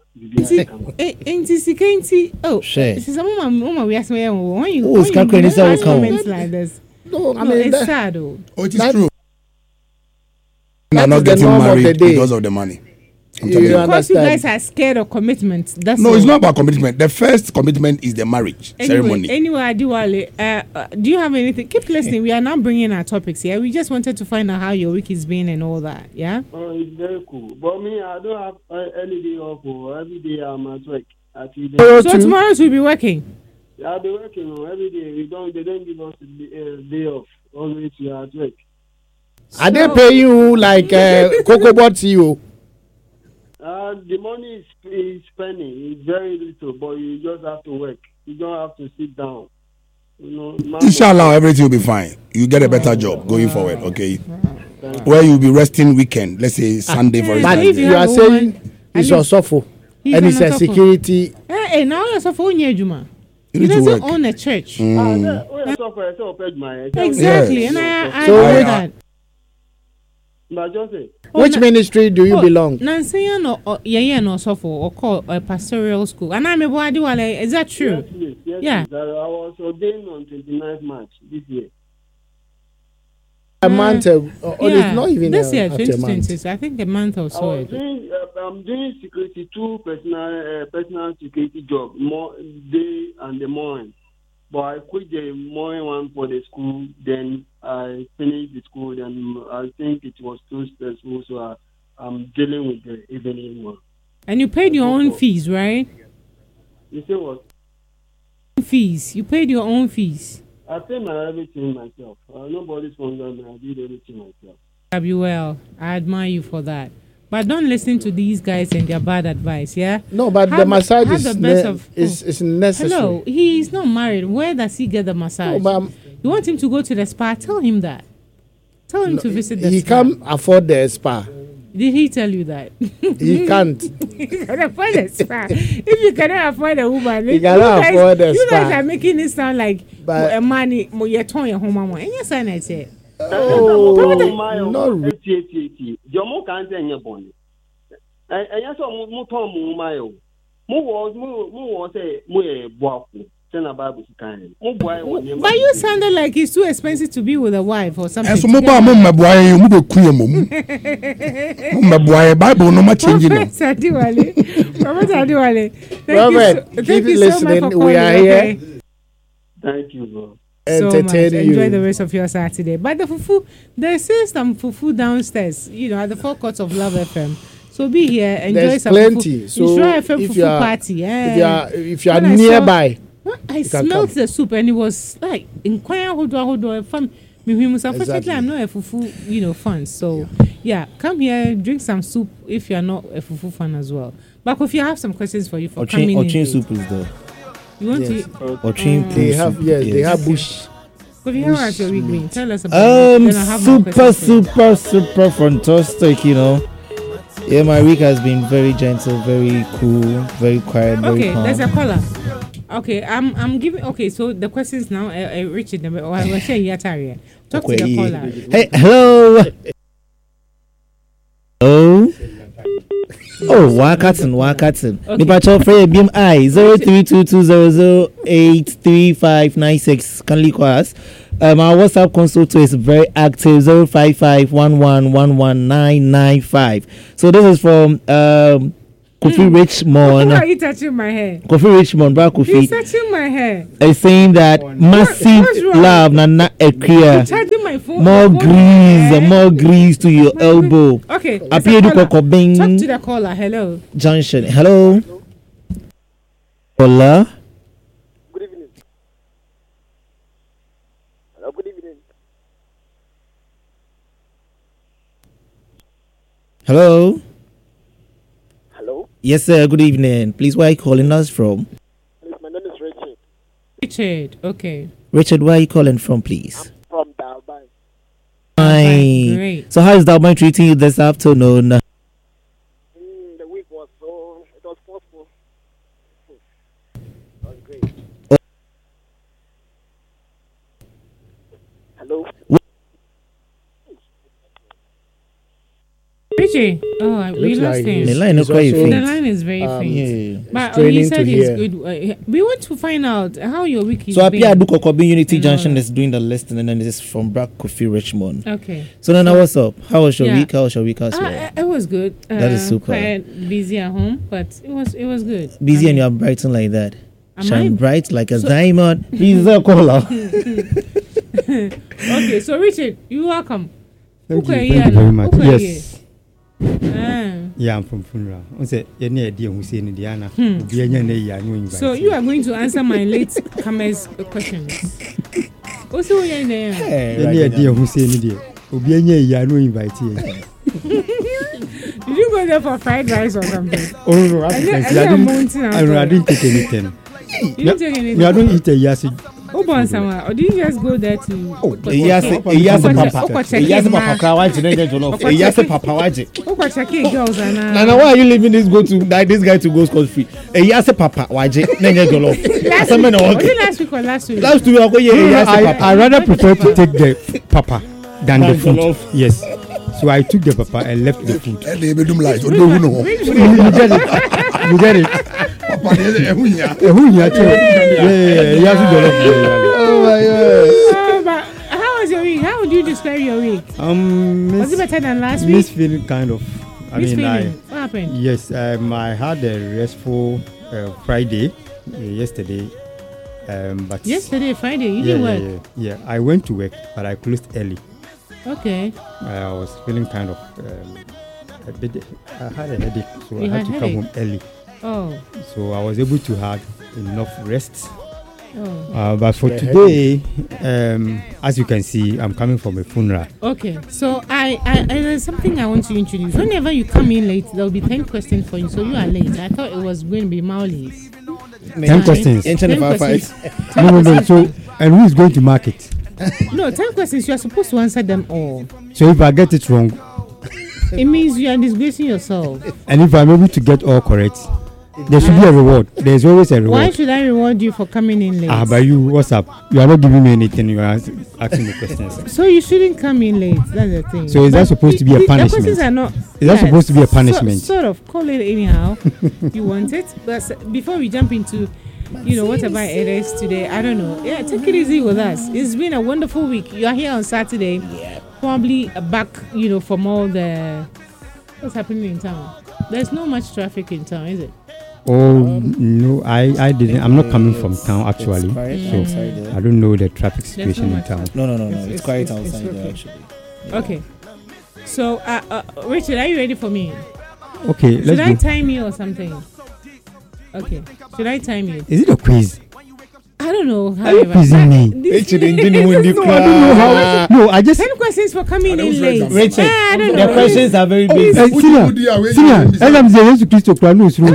Inti, oh, share. This is a woman we ask me when you oh, comments like this. No, I no, mean, it's that, sad. Oh, it is true. They're not getting married because of the money. You because you guys are scared of commitment. That's no, all. It's not about commitment. The first commitment is the marriage anyway, ceremony. Anyway, Adiwale, uh, uh, do you have anything? Keep listening. We are now bringing our topics here. We just wanted to find out how your week is been and all that. Yeah. Oh, it's very cool. But me, I don't have uh, any day off. Or every day I'm at work. At so too. Tomorrow we'll be working. I'll be working oh, every day. We don't. They don't give us a uh, day off. Always we are at work. So, are they paying you like uh, Coco Bot you? Uh, the money is, is spending. It's very little, but you just have to work. You don't have to sit down. You know, inshallah, everything will be fine. You get a better job going forward, okay? Where you'll be resting weekend, let's say Sunday, for example. But you are saying it's your sofa and it's a security. Hey, now you're sofa on your Juma. He doesn't own a church. Mm. Exactly, yes. and I, I so know that. Which oh, ministry do you oh, belong? Nancy no yeah yeah no so for or call a pastoral school. And I'm a Adiwale. Is that true? Yes, yes, yes, yeah. Yes, I was ordained on twenty-ninth March this year. A month uh, or yeah. It's not even this a, year, twenty twenty. I think a month or so. I was doing, uh, I'm doing security two personal uh, personal security job more day and the morning. But I quit the morning one for the school, then I finished the school, then I think it was too stressful, so I, I'm dealing with the evening one. And you paid your own fees, right? You say what? Fees. You paid your own fees. I pay my everything myself. Uh, nobody's sponsored me. I did everything myself. Well, I admire you for that. But don't listen to these guys and their bad advice, yeah? No, but have, the massage is, the best ne- of, oh. is, is necessary. Hello, he's not married. Where does he get the massage? No, you want him to go to the spa? Tell him that. Tell him no, to visit the he spa. He can't afford the spa. Did he tell you that? He can't. He can afford the spa. If you cannot afford a woman, he cannot guys, afford the you spa. You guys are making it sound like but, a money, you're telling your home mama. And yes, I say. Oh, not really. And yes, I'm talking about Mo was mo mo was a mo a boaku. But you sounded like it's too expensive to be with a wife or something. So mo ba mo meboa you mo be kuye mo. Mo meboa Bible no ma change no. Adiwale. Robert Adiwale. Robert, keep listening. We are here. Thank you, bro. So much. Enjoy the rest of your Saturday. But the fufu, there's still some fufu downstairs, you know, at the forecourt of Love F M. So be here, enjoy There's some plenty. fufu. So Israel F M if fufu you are, party. Yeah. If you are, if you are nearby, saw, I smelled the soup and it was like in Kwaya Hodo Hodo from Unfortunately, I'm not a fufu, you know, fan. So yeah, come here, drink some soup if you are not a fufu fan as well. But if you have some questions for you for Ochin, coming Ochin in, soup is there. You want yes. to? Ochin uh, they have yes, yes, they have bush. If you have your week being, tell us about um, it. Then have super, super, super fantastic, you know. Yeah, my week has been very gentle, very cool, very quiet, very okay, calm. There's a caller. Okay, I'm I'm giving. Okay, so the questions now. Uh, uh, Richard, or I will share Yataria. Talk okay, to the caller. Hey, hello. Oh. Oh, Wakatin, Wakatin. Nipacho Frey B M I zero three two two zero zero eight three five nine six. Can you call us? Um, our WhatsApp console too is very active. Zero five five one one one one nine nine five. So this is from um. Kofi mm. Richmond. Why are you touching my hair? Kofi Richmond, bro. Kofi. He's touching my hair. Is saying that what, massive love, Nana Ekria. Charging my phone. More my phone grease, hair. more grease to your my elbow. God. Okay. Appear to Talk to the caller. Hello. Junction. Hello. Caller. Good evening. Hello. Good evening. Hello. Hello? Yes, sir. Good evening. Please, where are you calling us from? My name is Richard. Richard, okay. Richard, where are you calling from, please? I'm from Dalby. Hi. Great. So, how is Dalby treating you this afternoon? Mm, the week was so, it was possible. It was great. Oh. Hello? Richie, oh, I we lost like him. The line is quite faint. The line is very Um, faint. Yeah. But oh, he said it's good. Uh, we want to find out how your week is. So, been. Apia Adukokobi Unity Junction is doing the listing, and then this is from Black Kofi Richmond. Okay. So, Nana, what's up? How was your Yeah. week? How was your week as Uh, well? it was good. Uh, That is super. Quite busy at home, but it was it was good. Busy I and mean, you're brighten like that. Am Shine I? bright like a So- diamond. He's a caller. Okay, so Richard, you're welcome. Thank you, Okay, thank yeah, you very no. much. Okay, Yes. Ah. Yeah, I'm from Funra. I say, any idea who say in Diana? Hmm. So So you are going to answer my late comers questions. Also, we are there. any idea who say in India? Obianya ya no invite you. Did you go there for fried rice or something? Oh no, I I didn't. didn't- I didn't- I don't- I didn't take anything. You didn't take anything? Me, I don't eat a yasi. Oh, bon, somewhere. Or did you just go there to? Oh, Eyase Eyase Papa. Eyase Papa Kawaji then get jollof. Eyase Papa Waji. Oh, but check it, girls, and uh, Nana, why are you leaving this go to that this guy to go scot free? Eyase Papa Waji then get jollof. last week, was it last week or last week? Last week I go yeah Eyase I, Papa. I rather prefer to take the papa than the Than food. jollof. Yes. So I took the papa and left the food. And they made them light. What do you know? You get it? You get it? Papa, eh, who ya? Eh, who ya too? Yeah, yeah, yeah. Oh my god. Oh, but how was your week? How would you describe your week? Um, Was it better than last Miss week? feeling kind of. I Miss mean, I. feeling? What happened? Yes, um, I had a restful uh, Friday uh, yesterday. Um, but Yesterday, Friday, you yeah, didn't yeah, work. yeah, yeah. I went to work, but I closed early. Okay. Uh, I was feeling kind of um, a bit. I had a headache, so You I had, had to headache? come home early. Oh. So I was able to have enough rest. Oh. Uh, but for The today, um, as you can see, I'm coming from a funeral. Okay. So I, I, I there's something I want to introduce. Whenever you come in late, there will be ten questions for you. So you are late. I thought it was going to be Mauli's. Ten questions. Ten Ten five questions. five. No, no, no. So, and who is going to mark it? No, ten questions. You are supposed to answer them all. So if I get it wrong, It means you are disgracing yourself. and if I'm able to get all correct, there should be a reward. There's always a reward. Why should I reward you for coming in late? Ah, but you, what's up? You are not giving me anything. You are asking the questions. So you shouldn't come in late. That's the thing. So is that But supposed to be a the- punishment? The questions are not. Is that supposed to be a punishment? So, sort of. Call it anyhow you want it. But s- before we jump into, you know, whatever it is today, I don't know. Yeah, take it easy with us. It's been a wonderful week. You are here on Saturday. Yeah. Probably back, you know, from all the what's happening in town. There's not much traffic in town, is it? Oh no, I, I didn't. I'm not coming from town actually, It's quiet so outside there. I don't know the traffic There's situation no in much town. traffic. No, no, no, no. It's- It's, it's- quiet it's outside okay. there actually. Yeah. Okay. So, uh, uh, Richard, are you ready for me? Okay, Should let's I go. time you or something? Okay. Should I time you? Is it a quiz? I don't know. Are you However, quizzing me? This- Richard, didn't win the No, I don't know how. No, I just. Ten questions for coming I don't in know late. exams. Richard, Ah, I don't the know. questions are very big. Eh, senior, senior, ẹnna mi sẹ Yesu Kristo kura ní òsùn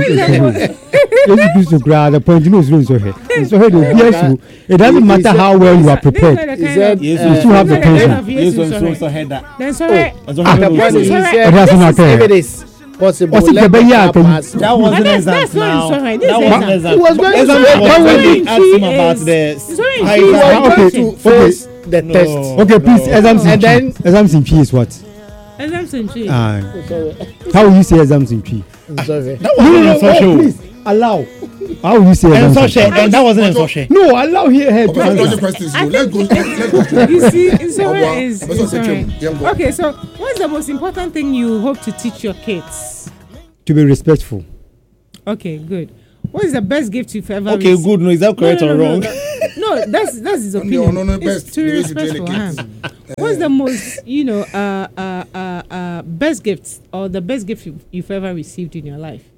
Yesu Kristo kura the point ní òsùn nsọhẹ nsọhẹ de obi ẹsùn it doesn't matter how well you are This is prepared. not the He kind said, of- Yes, You still have the this is not tension. kind of Yes, Yesu when so sorry. so head that. Then sorry. As long Ah, as the you point know. he Yes, said, it doesn't this is- matter. if it is possible, What's it, let the the baby car can- pass. That wasn't That's- exams that's not now. sorry. This That is wasn't exam. exams. He was going to Exams say- was when when we- they asked him is- about the Sorry, high he was exam. okay. going to face the No. test. Okay, please, exams in And then- P. Exams in P is what? Exams in three. Ah, Sorry. how will you say exams in P? I'm sorry. That No, no, wasn't no, social. oh, please allow. How will you say And that? so and that wasn't so she. No, allow here her to Okay, let's go to answer. questions. so Let's go. Let's go. You see, Nsore is. Let's go to Nsore. Kim. Yeah, go. Okay, so what's the most important thing you hope to teach your kids? To be respectful. Okay, good. What is the best gift you've ever Okay, received? good. No, is that correct no, no, or no, wrong? No, no, that's that's his No, opinion. no, no, It's best. too The way you train respectful. the Huh? kids. What's the most, you know, uh, uh, uh, uh, best gifts or the best gift you've, you've ever received in your life?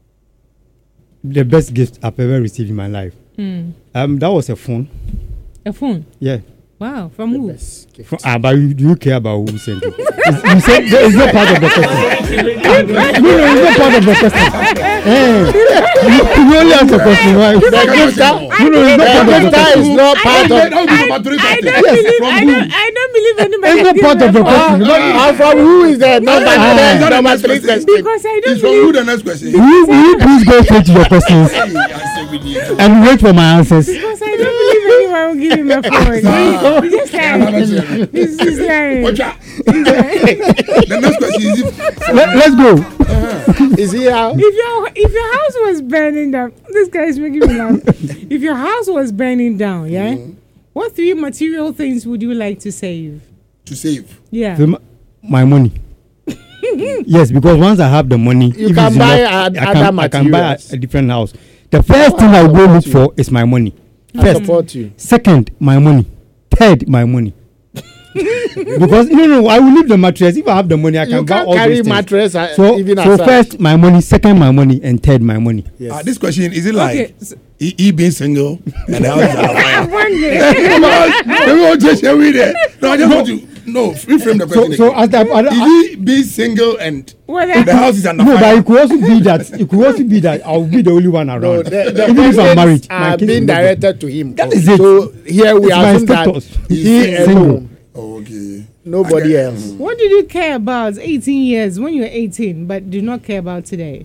The best gift I've ever received in my life. Hmm. Um, that was a phone. A phone. Yeah. Wow, from who? From, ah, but you, do you care about who sent it? It's, you said it's not part of the question. No, no, it's not part of the question. Hey, you, you only answer question. Why? The gifter, No, no, it's not part of the the gifter question. is not part of. That would be for battery I party. don't Yes, believe. from I who? don't. I don't believe anybody. It's not gives part me of the a phone. question. Ah, and from who is the number? Is that The the number next three question? question. Because I don't It's from who believe. the next question? Will you, will you please go straight to your questions Hey, I say with you. and wait for my answers? Because I don't believe anyone will give him a phone. He- He's just lying. He's just lying. Watch out. The next question is if Let, let's go. Is he out? If your if your house was burning down, this guy is making me laugh. If your house was burning down, yeah, Mm-hmm. what three material things would you like to save? to save. Yeah. So my, my money. Yes, because once I have the money, You if can it's buy enough, ad- I other can, I can buy a, materials. a different house. The first thing I go look for is my money. I First, support you. second, my money. Third, my money. Because no, no, I will leave the mattress. If I have the money, I can You buy can't all carry those things. mattress uh, So, even so aside. first my money, second my money, and third my money. Yes. Uh, this question is it like Okay. So, he, he being single and the house is on fire? one day. They won't just share with it. No, I just want to no reframe the So, question. so again. as I, I, Is he being single and Well, the house is on no, but fire? it could also be that it could also be that I'll be the only one around. No, the, the Even if I'm married, questions my are kids being will know. directed to him. That is it. So here we It's my assume that status. he He's single. alone, Oh, okay. nobody Okay. else. What did you care about eighteen years when you were eighteen, but do not care about today?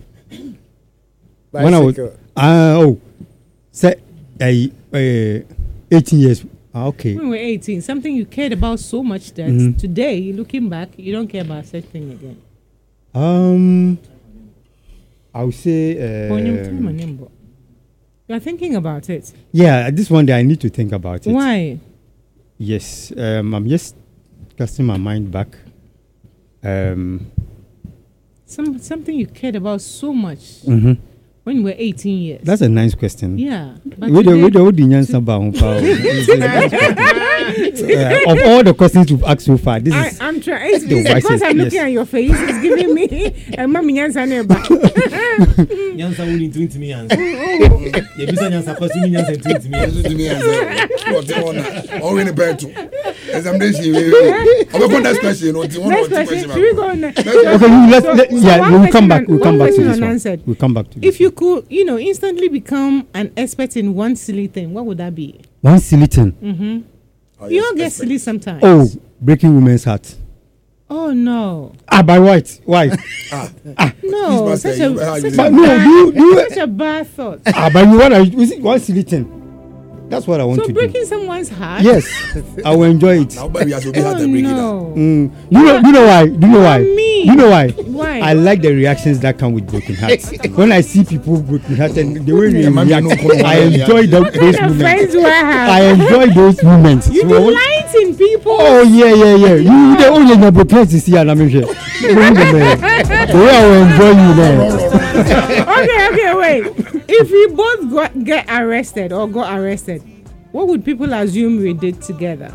When I was, Bicycle. uh, oh, say, uh, uh, eighteen years. Ah, okay. When we were eighteen, something you cared about so much that Mhm. today, looking back, you don't care about such thing again. Um, I would say, Um, uh, You're thinking about it. yeah, this one day I need to think about it. Why? Yes, um, I'm just casting my mind back. Um, Some something you cared about so much mhm. when you were eighteen years. That's a nice question. Yeah. But Wait, today- wait, wait, wait, uh, of all the questions you've asked so far, this I, is I'm trying. It's, the it's because wisest, I'm looking yes. at your face. It's giving me a mommy nyansa neba. Nyansa wuni twenty me answer. You bisa nyansa kosi mi nyansa twenty me Listen answer. to me and say, what you want now? All in the bed too. Examination. I'm going to next question. What you want? Next What you question. question? Should we go on? next? okay. You let, So- let, so yeah, one we'll question come back. un- We'll come one back to question this one. unanswered. We'll come back to this If you could, you know, instantly become an expert in one silly thing, what would that be? one silly thing. Mm-hmm. Oh, You yes, all get expert. silly sometimes. Oh, breaking women's heart. Oh no. Ah, by what? Why? No, Please, such Master, a, you- how you such a do But no, bad, do you, do you, such a bad thought. ah, but you want to, is it one silly thing? That's what I want So to breaking do. someone's heart? Yes, I will enjoy it. Now, baby, has to be Oh had to break it down. no. Mm. You know, you know why? Do you know why? Me. You know why? Why? I like the reactions that come with broken hearts. When I see people broken hearts and the way they Yeah, man, you react, know, I enjoy the, What kind those of moments. friends do I have? I enjoy those moments. You So I want- delight in people. Oh yeah, yeah, yeah. You the only number broken to see and I'm here. The way I will enjoy you there. Okay, okay, wait. If we both got, get arrested or got arrested, what would people assume we did together?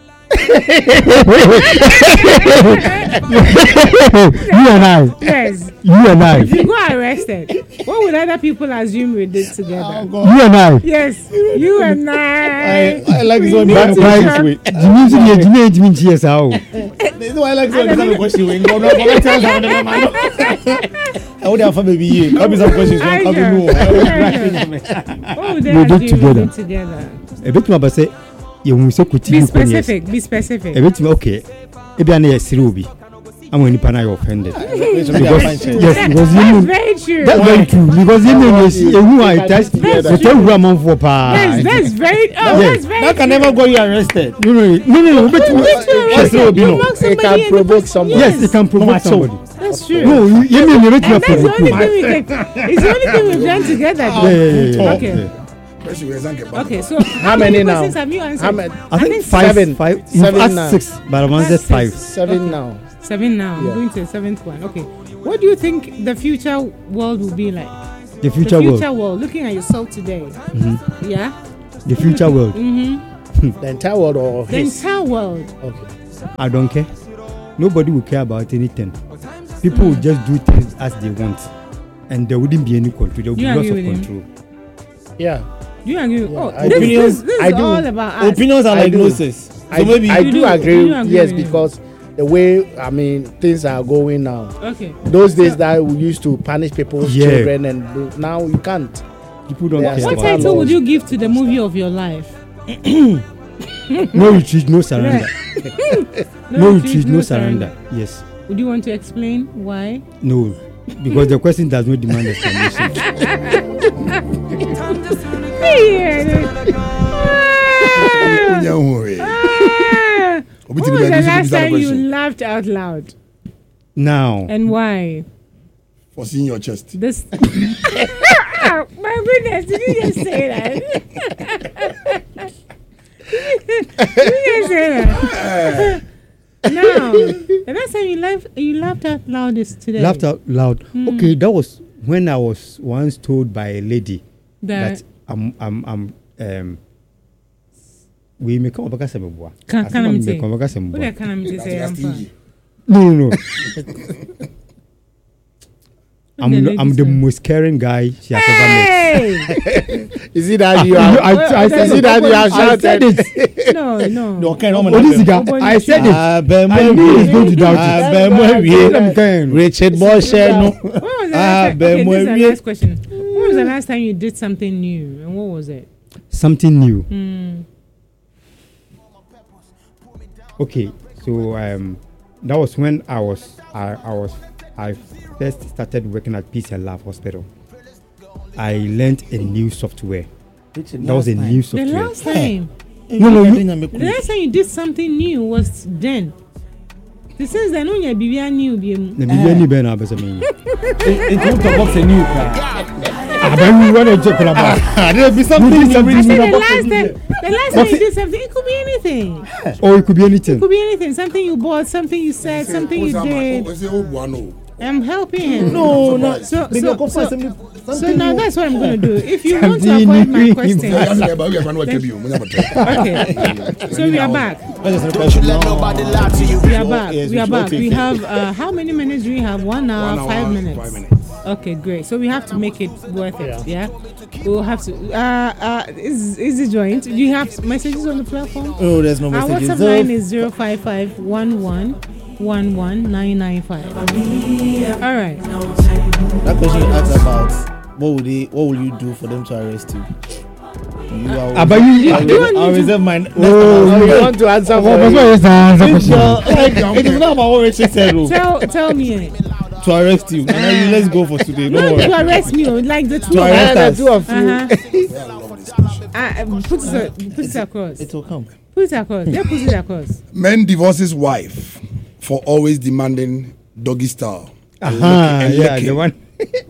You and I. Yes. You and I. If you got arrested, what would other people assume we did together? You and I. Yes, you and I. I like this We one. need Back to to share- this way. Jimmy nso deɛ Jimmy yɛ Jimmy nkyɛn saa o. This is why I like this one. This is a question. We go. No, no, tell us how the man. I would have a baby here. Come with some questions. I Come know. with What would they We did assume we together. did together? Ebetumi aba sɛ yɛhu sɛ kuti Be nipa ni yɛ. specific. Be specific. Ebetumi okay. Ebi ana yɛ siri obi. Ama nipa na yɛ offended. Because yes, That- because you that's know. very true. That's very true because you know yes, ehu a it That's ɛtɛ wura amanfoɔ paa. That's, that's very. Yes. Oh, that's very. That can true. never go you arrested. No, no, no, no, no. Obetumi. Which one? Yes, You obi no. mock It somebody can and provoke because- someone. Yes, it can provoke Mama, so- somebody. That's true. No, you you mean you And that's the only thing we can. It's the only thing we've done together. Yeah, yeah, yeah, yeah. Okay. Okay, so How many now? questions have you answered? How many? I think five, seven. five. Seven You've asked now. six, but I've answered That's five. six. Seven Okay. now. Seven now. Yeah. I'm going to the seventh one. Okay. What do you think the future world will be like? The future the world. future world. Looking at yourself today. Mhm. Yeah. The future world. Mm-hmm. The entire world or The his? entire world. Okay. I don't care. Nobody will care about anything. People will just do things as they want, and there wouldn't be any control. There would You be lots agree of with him? control. Yeah. Do you agree? Oh, I this, do. this, this I is do. all about us. Opinions are I like do. noses. I, So maybe I You do, do- agree. you agree Yes, with him? because the way I mean things are going now. Okay. Those days that we used to punish people's Yeah. children, and do- now you can't. People don't There are care What about certain title laws. would you give to the movie of your life? No retreat, no surrender. No retreat, no surrender. Yes. Would you want to explain why? No. Because the question does not demand explanation. Onya hu eh. Ah! Obi When ti was be the adi so last bisa time you question. laughed out loud? Now, And why? For seeing your chest. This. My goodness, did you just say that? did you just say that? Now, the last time you laughed, you laughed out loud is today. laughed out loud. Hmm. Okay, that was when I was once told by a lady That- that I'm I'm I'm um we may come up against some boy. Can- I can I think say? I'm come against some What boy. can I say? I'm fine. No, no, no. the I'm lady I'm the say? most caring guy she has ever met. Hey! Is it that Ah, you you- are? I, I, Is said it that you have I said shouted? it. No, no. No, okay, no, Oh, this guy, I said it. Ah, I ben knew he's going to doubt Ah, it. ben mo Tell wie. them then. Richard Moshe no. When was the Ah, last time? ben Okay, mo this is the wie. last question. When was the last time you did something new, and what was it? Something new. Mm. Okay, so um, that was when I was I, I was I first started working at Peace and Love Hospital. I learned a new software. Richard, That was a last new The software. last time, No, no, you, the last time you did something new was then. The sense that no, you're new, be na me yɛ ni bɛn na abɛsɛ mi. It won't talk about a new car. Abɛn wɛrɛ jɛ kɔla ba. There be something You did new. something I said new. the last time, the last time you did something, it could be anything. Oh, it could be It anything. could be anything. Something you bought, something you said, something you did. Say oh buano. I'm helping him. No, no. So, Maybe so, I'll go so, for something. so something now new. that's what I'm going to do. If you want to Something avoid my new. questions, Yeah, but we are going to tell you. We never tell. okay. So we are back. That's just a question. No. We are back. Yes, We are should back. take We it. have uh, how many minutes do we have? One hour, One hour, five minutes. Five minutes. Okay, great. So we have to make it worth it. Yeah. We'll have to. Uh, uh, is is it joint? Do you have messages on the platform? Oh, there's no Our messages. WhatsApp line is zero five five one one one one nine nine five. All right. That question you asked about what would they, what will you do for them to arrest you? You are. About you. I you will, want I'll to- reserve mine. Oh, you want to answer for That's it? why yes, answer It's question. your- like, it is not about what Richard said. oh. Tell tell me it. To arrest you. And then you, let's go for today. No, Don't to worry. arrest me, oh, like the two To of arrest us. us. The two of you. Uh-huh. uh, um, put it put it across. It will come. Put it across. Yeah, put it across. Man divorces wife for always demanding doggy style. And Ah, licking- and yeah, licking. the one.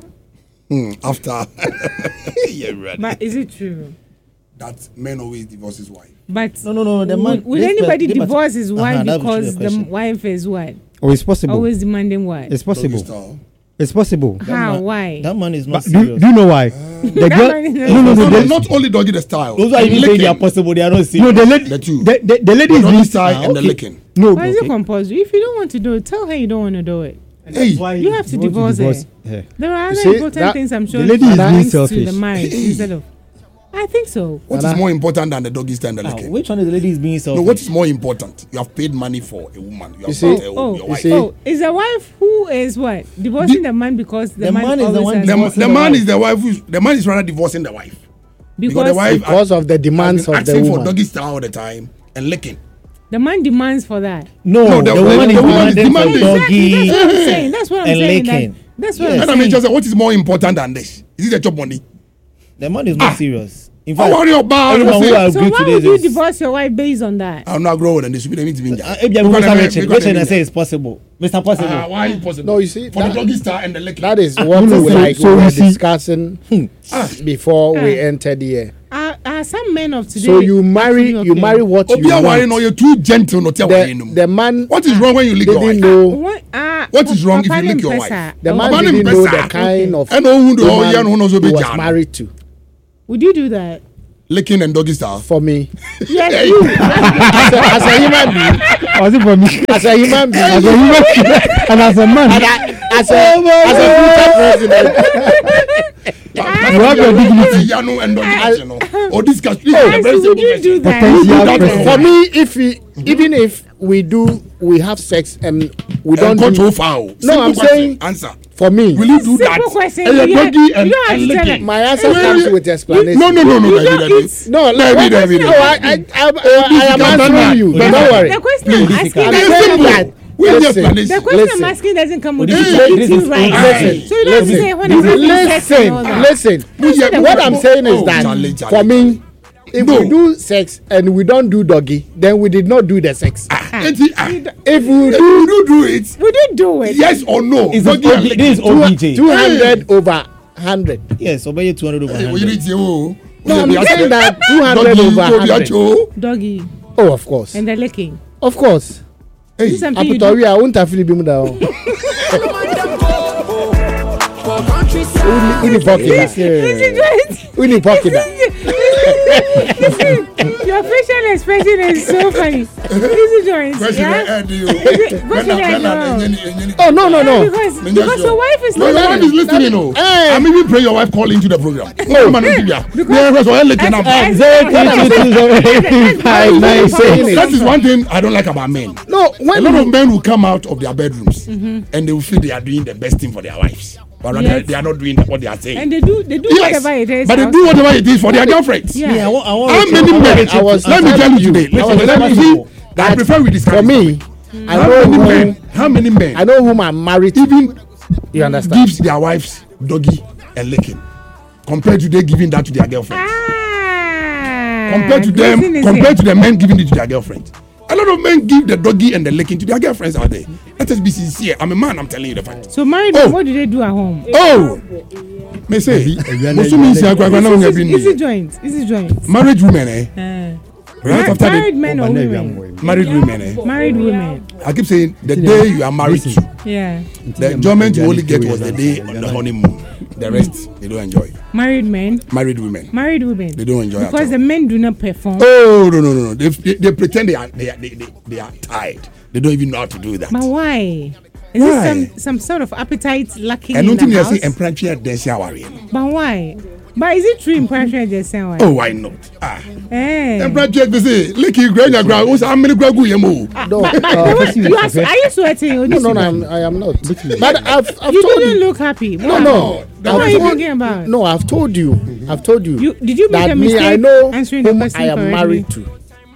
Hmm, after. Yeah, right. But is it true? That men always divorce his wife. But No, no, no. The would, man, would this anybody per- this divorce his Uh-huh, wife that was because the the question. wife is what? Oh, it's possible. Always demanding what? It's Doggy possible. style. It's possible. How? man- Why? That man is not But do, serious. do you know why? The That girl. man is not No, no, No, no. no, the- not only doggy the style. Those are and even saying they are licking. possible. They are not No, serious. the lady. The two. The, the, the lady The is doggy being style and the okay. licking. No, Why is it okay. compulsory? If you don't want to do it, tell her you don't want to do it. Hey, You have to You want divorce her. her. There are other see, important that- things I'm sure the lady is that being links to selfish. the marriage instead of. I think so. what is more important than the doggy style and the Ah, licking? which one is the lady is being selfish? No, what is more important? You have paid money for a woman. You have see- bought a, Oh, your oh, wife. see- oh, is the wife who is what divorcing the man because the, The man, man is the always one has- The, divorcing the the man wife. is the wife. Who's, the man is rather divorcing the wife because the wife Because of the demands has been of the asking for woman. doggy style all the time and licking. the man demands for that. No, No, the, the- woman the is woman is demanding for demanding. doggy. That's what I'm saying. That's what I'm and saying. licking. Like, that's what Yes. I'm And I saying. mean, just say, what is more important than this? Is it the job money? The man is not serious. In I fact, worry about everyone who it. So agreed why to would this you is. divorce your wife based on that? I'm not growing and this should be the meeting. Uh, if you are going to Richard, Richard and say it's possible. Mister Possible. Uh, why impossible? No, you see, for that, the doggy style and the licking. That is Ah, what no, we so- like so we you were see- discussing before we entered here. Uh, uh, some men of today. So you marry, actually you okay. marry what you Obia why want. no, you're too gentle. Not tell why The, no. the man. What is wrong when you lick your didn't wife? know. What, uh, What is wrong if Papa you lick your Nimpesa. wife? The man Papa didn't know Nimpesa. the kind of And no, who do all woman yeah, no, no, so he be was jam. married to. Would you do that? Licking and doggy style. For me, Yes, you. as, a, as a human being, Was it for me? as a human being, As a human being and as a man. and I, as a as a future president, You have your dignity. Yano and doggy style. Oh, this guy. Guys, would you do that? Potential president. for me, if we even if we do, we have sex and we don't Don't go do. foul. No, I'm saying answer. For me, Will you do Simple that? question. And You your have- doggy and, you don't have and to tell licking. my answer Well, comes you- with explanation. No, no, no, no, You David, don't David. eat- No, David, let David, No, I, I, I, I, I am David, answering David, you. David, Don't worry. The question I'm asking I'm doesn't saying come that. with- We just Listen, manage. The question Listen. I'm asking doesn't come with This the is- eating this is- right. listen, So you don't have to listen, say when I'm having sex and all Listen, that. listen. Yeah, What but- I'm saying is oh, that Charlie, Charlie, for me, if No. we do sex and we don't do doggy, then we did not do the sex. Ah, enti- ah, If we If do you do do it, We did do it. yes or no? Is Doggy this and O B- licking. this is O B J? two hundred over one hundred. Yes, obey two hundred over Eh, one we hundred. need you, oh. No, I'm We have saying to- that two hundred Doggy, over go be one hundred. acho. Doggy Oh, of course. and the licking. Of course. Hey, Is this something you do? Aputori, I won't have to be down. Uni pocket. Listen to it. Uni pocket. Listen, your facial expression is so funny. Listen to it. question Yeah? I add you. Question I know. Oh, no, no, no. Because, because your wife is No, not your wife is listening, no. Hey. I'm even praying your wife call into the program. No, man, don't give ya. Yeah, because we're looking at As- Zero three two two zero eight three five nine six. That is one thing I don't like about men. No, A when lot you, of men will come out of their bedrooms and they will feel they are doing the best thing for their wives. But rather Yes. they are not doing what they are saying. and they do they do Yes, whatever it is. but they do outside. whatever it is for their girlfriends. Yeah. Yeah, I want, I want How to many check- men? I was Let me tell you telling today. you, I Listen, was let me telling see. you I that prefer we discuss for this me, topic. I How know many whom, men? How many men? I know whom I'm married to. Even You understand? gives their wives doggy and licking compared to they giving that to their girlfriends. Ah, compared to listen, them, listen. compared to the men giving it to their girlfriends. A lot of men give the doggy and the licking to their girlfriends out there. Let us be sincere. I'm a man. I'm telling you the fact. So married Oh. men, what do they do at home? Oh, me say, Musu means you are going to Easy, be easy joint, easy joint. married women, eh? Uh, Right mar- after married the men or women? married women, eh? Married women. I keep saying the day you are married to, Yeah. the enjoyment you only get was the day on the honeymoon. The rest they don't enjoy. Married men. Married women, Married women. they don't enjoy it. Because the men do not perform. Oh no no no no! They, they, they pretend they are they are they, they, they are tired. They don't even know how to do that. But why? Is Why? it some some sort of appetite lacking And in nothing the you house? say empranchia densia worry. But why? But is it true in pressure just saying why? Oh why not? Ah, Eh. empranchia they say licky granya ground. What's how many gragu yemo? No, But, but uh, the way- you are, are you sweating? Or no, no, no, you I'm, I am not. But I've, I've you told didn't you. look happy. No, Why? no. What are I've you told- thinking about? No, I've told you. I've told you. You did you make that a me, mistake I know answering the whom question I am correctly? married to.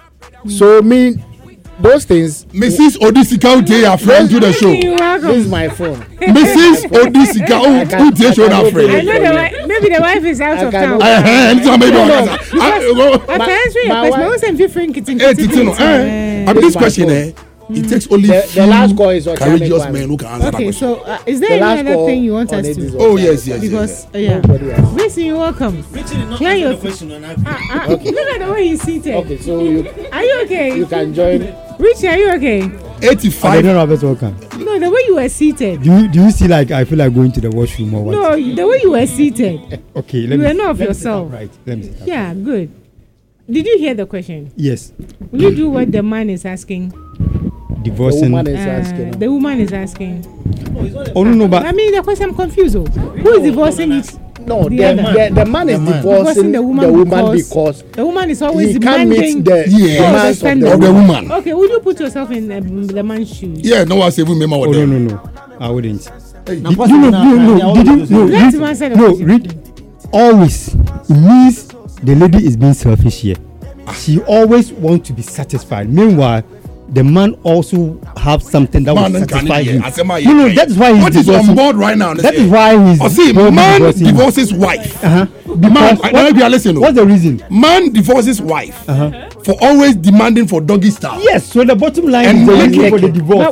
So me, those things. Missus Odisika Utie are friend to the show. You're welcome. This is my phone. Missus Odisika I can- Utie I show can that open friend. I it. know the wife, maybe the wife is out I of can town. open- Eh, eh, anytime maybe No, I no, can- I- go- After answering your my question, wife- I was saying different kitten. Eh, Titino, eh, I mean, this question, eh, it takes only The- the few last call is Ochame courageous Kwame. men who can answer that Okay, question. so uh, is there The any last other call thing you want on us it to? is Oh yes, yes, Because yes. uh, yeah, Nobody else. Listen, you're welcome. Clear your. Ah, ah, Look at the way he's seated. Okay, so you Are you okay? you can join. Richie, are you okay? I eighty-five. don't know about welcome. No, the way you were seated. Do you, do you see like I feel like going to the washroom or what? No, the way you were seated. Okay, You let me. were not of let me sit yourself. up Right. Let me sit up. Yeah, good. Did you hear the question? Yes. Will you do what the man is asking? The Divorcing. woman is Uh, asking. the woman is asking. Oh no no, I but mean, the question I'm confused. Oh. Who is divorcing each? No, The the, other. the, the man is The man. divorcing Divorcing the the woman, woman because, The woman is always he can't demanding. meet the Yeah. demands of Standard. the Of the woman. woman. Okay, would you put yourself in uh, the man's shoes? Yeah, no one say we remember oh what no them. no no, I wouldn't. Now, Did, first you know, now, no now, no, did you no Let read, him answer the no question. read always. It means the lady is being selfish here. She always wants to be satisfied. Meanwhile, the man also have something that Man will and satisfy Kanye, him. I say, man, No no, yeah. that's why he's What is on divorcing. board right now? That is why he's. Oh, see, probably man divorcing him. divorces wife. Uh-huh. Man, Because I what- know if you are listening. What's the reason? Man divorces wife Uh-huh. for always demanding for doggy style. Yes, so the bottom line And is the licking. reason for the divorce. But, but what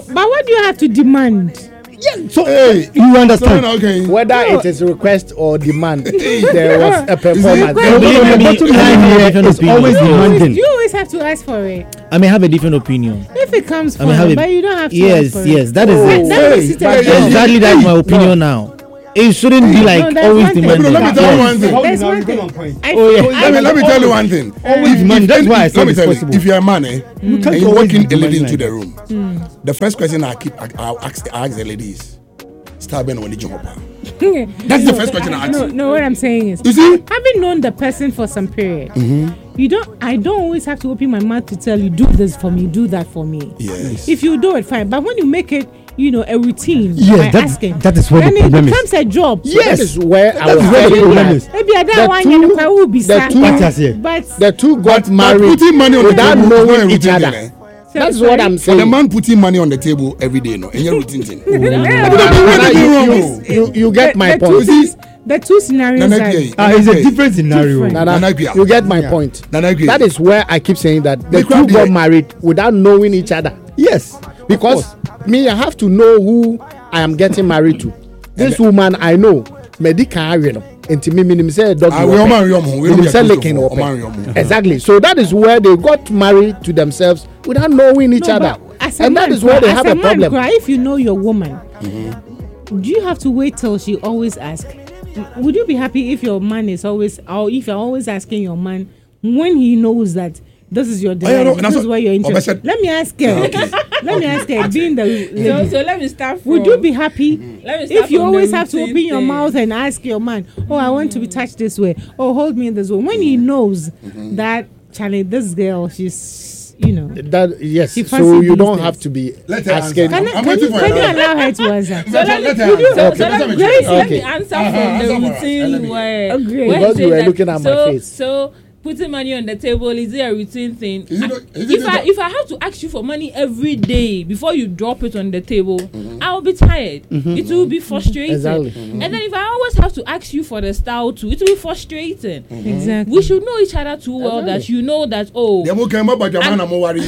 do you have to demand? Yeah, so Hey, you understand? so, okay. Whether No. it is request or demand, there was a Is performance. it- No, no, no, Let the me- bottom let line me have a here different is opinion. always You always, demanding. you always have to ask for it. I may have a different opinion. If it comes I from may have you, a, but you don't have to yes, ask for yes, it. that is Oh, it. That makes Hey, it a hey, job. Exactly, that's my opinion now. It shouldn't be like No, there's always one thing. demanding. Let me tell you Yes. one thing. There's Now one you thing. get on point. I Oh, yeah. feel- Let me, let me tell you one thing. Always If- demand. if That's any- why I let said me it's tell you, possible. if you're a man, eh, You and can't you walk always in a demand lady into like the that. room, the first question I keep, I, I'll ask, I ask the ladies, start being on the job. That's the first question I ask No, you. no, what I'm saying is, You see? having known the person for some period, Mm-hmm. you don't. I don't always have to open my mouth to tell you, do this for me, do that for me. Yes. If you do it, fine. But when you make it, you know, a routine Yes, by that- asking, that is where then the it problem is. becomes a job. So that is where I That was is where the saying problem that is. Maybe I The don't want two- you to will be the sad. two- What has here? But the two got But married putting money on the without table is not a knowing each routine other. thing, eh? That's sorry? what I'm For the saying. man putting money on the table every day, no, and you're routine thing. Nana, Nothing you, wrong, you, oh. you, you get my the, point. Two, the two scenarios Nana are Gay. Ah, it's a Okay. different scenario. Different. Nana, Nana Pia. you get my Yeah. point. Nana Gay. That is where I keep saying that the We two can't be got a- married without knowing each other. Yes. Because me, I have to know who I am getting married to. This woman I know, medical, you know. Nti mi minim say dog. Ah, we all marry your mom. We don't Minim get say close licking to or all marry your mom. Exactly. So that is where they got married to themselves without knowing each No, other, but as a and man, that is where they as have a a man, problem. cry, if you know your woman, Mm-hmm. do you have to wait till she always asks? Would you be happy if your man is always, or if you're always asking your man when he knows that this is your yeah, delight, no, and this that's is what- where you're oh, interested? but- Let me ask her. Ah, okay. Let me ask her. Being the lady, So, so let me start from. would you be happy Let me start if you from always the have to routine open your thing. mouth and ask your man, "Oh, I want to be touched this way. Oh, hold me in this way." When he knows that, Charlie, this girl, she's, you know. That yes. She So fancy you these don't things. have to be Let her asking. Can, I'm can, waiting you, for can you her. allow her to answer? So let- let her So, answer. so Okay, let, let me, me let, check. me Okay. answer Uh-huh, from the answer for us. Let routine me- where, Agree. where Because it you says were that- looking at my so, face. So putting money on the table, is it a routine thing? Is it not- is it if I not- if I have to ask you for money every day before you drop it on the table, Mm-hmm. I'll be tired. It will be frustrating. Exactly. And then if I always have to ask you for the style too, it will be frustrating. Exactly. We should know each other too well that you know that oh They won't care about your man. I'm worried.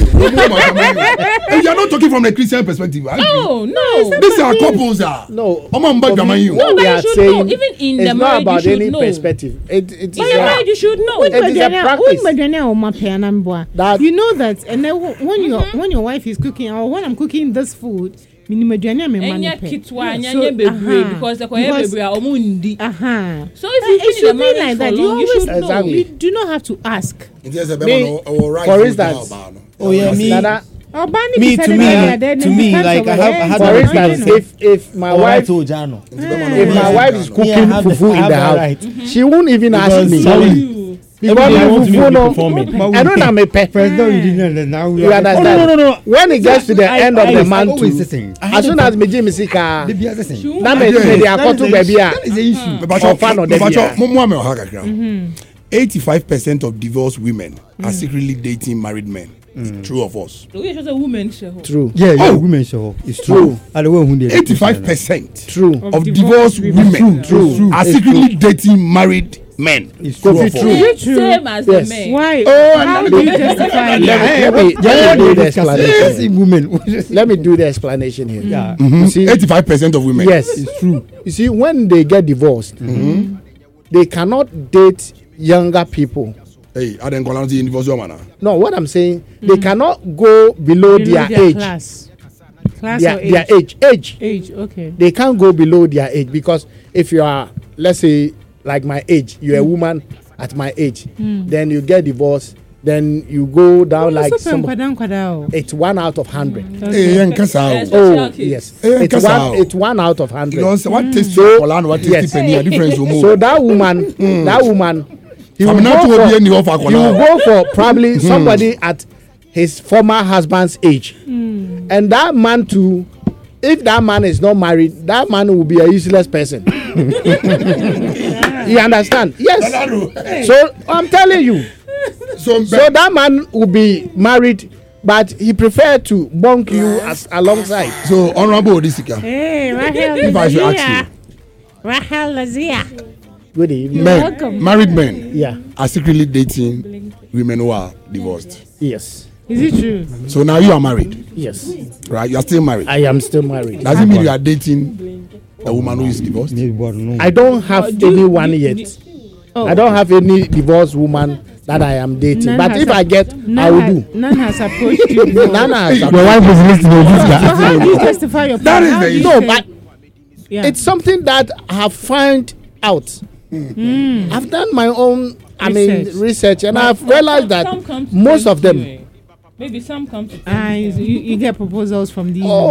And you're not talking from the Christian perspective. I agree. no no. These are couples. Ah. No. I'm on back For me, you. what No, but we you are should saying know. Even in it's the not marriage, about you should any know. perspective. It, it is But you're a- married, you should know. It is a practice. That, That- you know that, and then when your when your wife is cooking or when I'm cooking this food, minimum aduane me man Enya pay. kitwa, Yeah, enya so, bebre aha. because the koye Because- bebre a omo ndi. Uh-huh. So if Uh, you've it been in should a be marriage like for that. You long, you always should know. Exactly. You do not have to ask. It is a Me- better or right. for instance- Oh yeah, me. Nana, Oh, Bani Me, decided to me, that, then to it me, depends like, on I the have- I way had it's for that instance, original. if if my Oh, I wife told Jano. if my wife is cooking Yeah, I have the- fufu I in have the that house, right. she won't even ask Because me. Charlie, Because everybody me wants me to fufu be no, performing. I don't know me pay. President, you didn't know, now we You are- understand? Oh, no, no, no. When it gets to the I- end of I- the I month, always too, listen. as soon as me Jimmy Sika, They be as listen. na me Yeah, me dey that akoto baby a. That is the issue. Ọfa no dey bia. eighty-five percent of divorced women are secretly dating married men. True of us. So we just a woman show. True. Yeah, yeah, Oh. women show. It's True. true. And the way who they- eighty-five percent True. of divorced women True. are It's secretly dating married men. It's True true. of us. True. Is it true? Same as Yes. the men. Why? Oh, How and- do you justify Let me, that? let me, let me do the explanation. Yes, here. women. Let me do the explanation here. Yeah. You see, eighty-five percent of women. yes, It's true. you see, when they get divorced, they cannot date younger people. Hey, I didn't call out the divorce woman. No, what I'm saying, they cannot go below, Below their, their age. Class. Class Their, or age? their age. Age. Age, okay. They can't go below their age because if you are, let's say, like my age, you're a woman at my age, then you get divorced, then you go down like some, it's one out of hundred. Hey, young Kasa. Oh, yes. Eh, It's Kasa. one, it's one out of hundred. You know, so what taste So- for land, what taste yes. penny, a difference will move. So that woman, that woman, he will, I'm not go to be any for, offer. he will go for probably somebody at his former husband's age. And that man too, if that man is not married, that man will be a useless person. You understand? Yes. So I'm telling you. So, So that man will be married, but he preferred to bunk you as alongside. so honorable Odisika. Hey, Rahel If I should Lazia. ask Rahel Lazia. Good evening. Men, welcome. married men Yeah. are secretly dating women who are divorced. Yes. Is it true? So now you are married. Yes. Right, you are still married. I am still married. Does it mean you are dating a woman who is divorced? I don't have Oh, do you- anyone do- yet. do- oh. I don't have any divorced woman that I am dating. None but has if a- I get, none I will has- do. None has approached you. before. None has Your wife is listening to this So guy. how do you justify your That point? is How the do you issue. No, say- but yeah. it's something that I have found out. Mm. I've done my own, I mean, Research. research, and But I've some- realized that some come to most of thank them. you, eh. Maybe some come to Ah, you, you get proposals from these. Oh,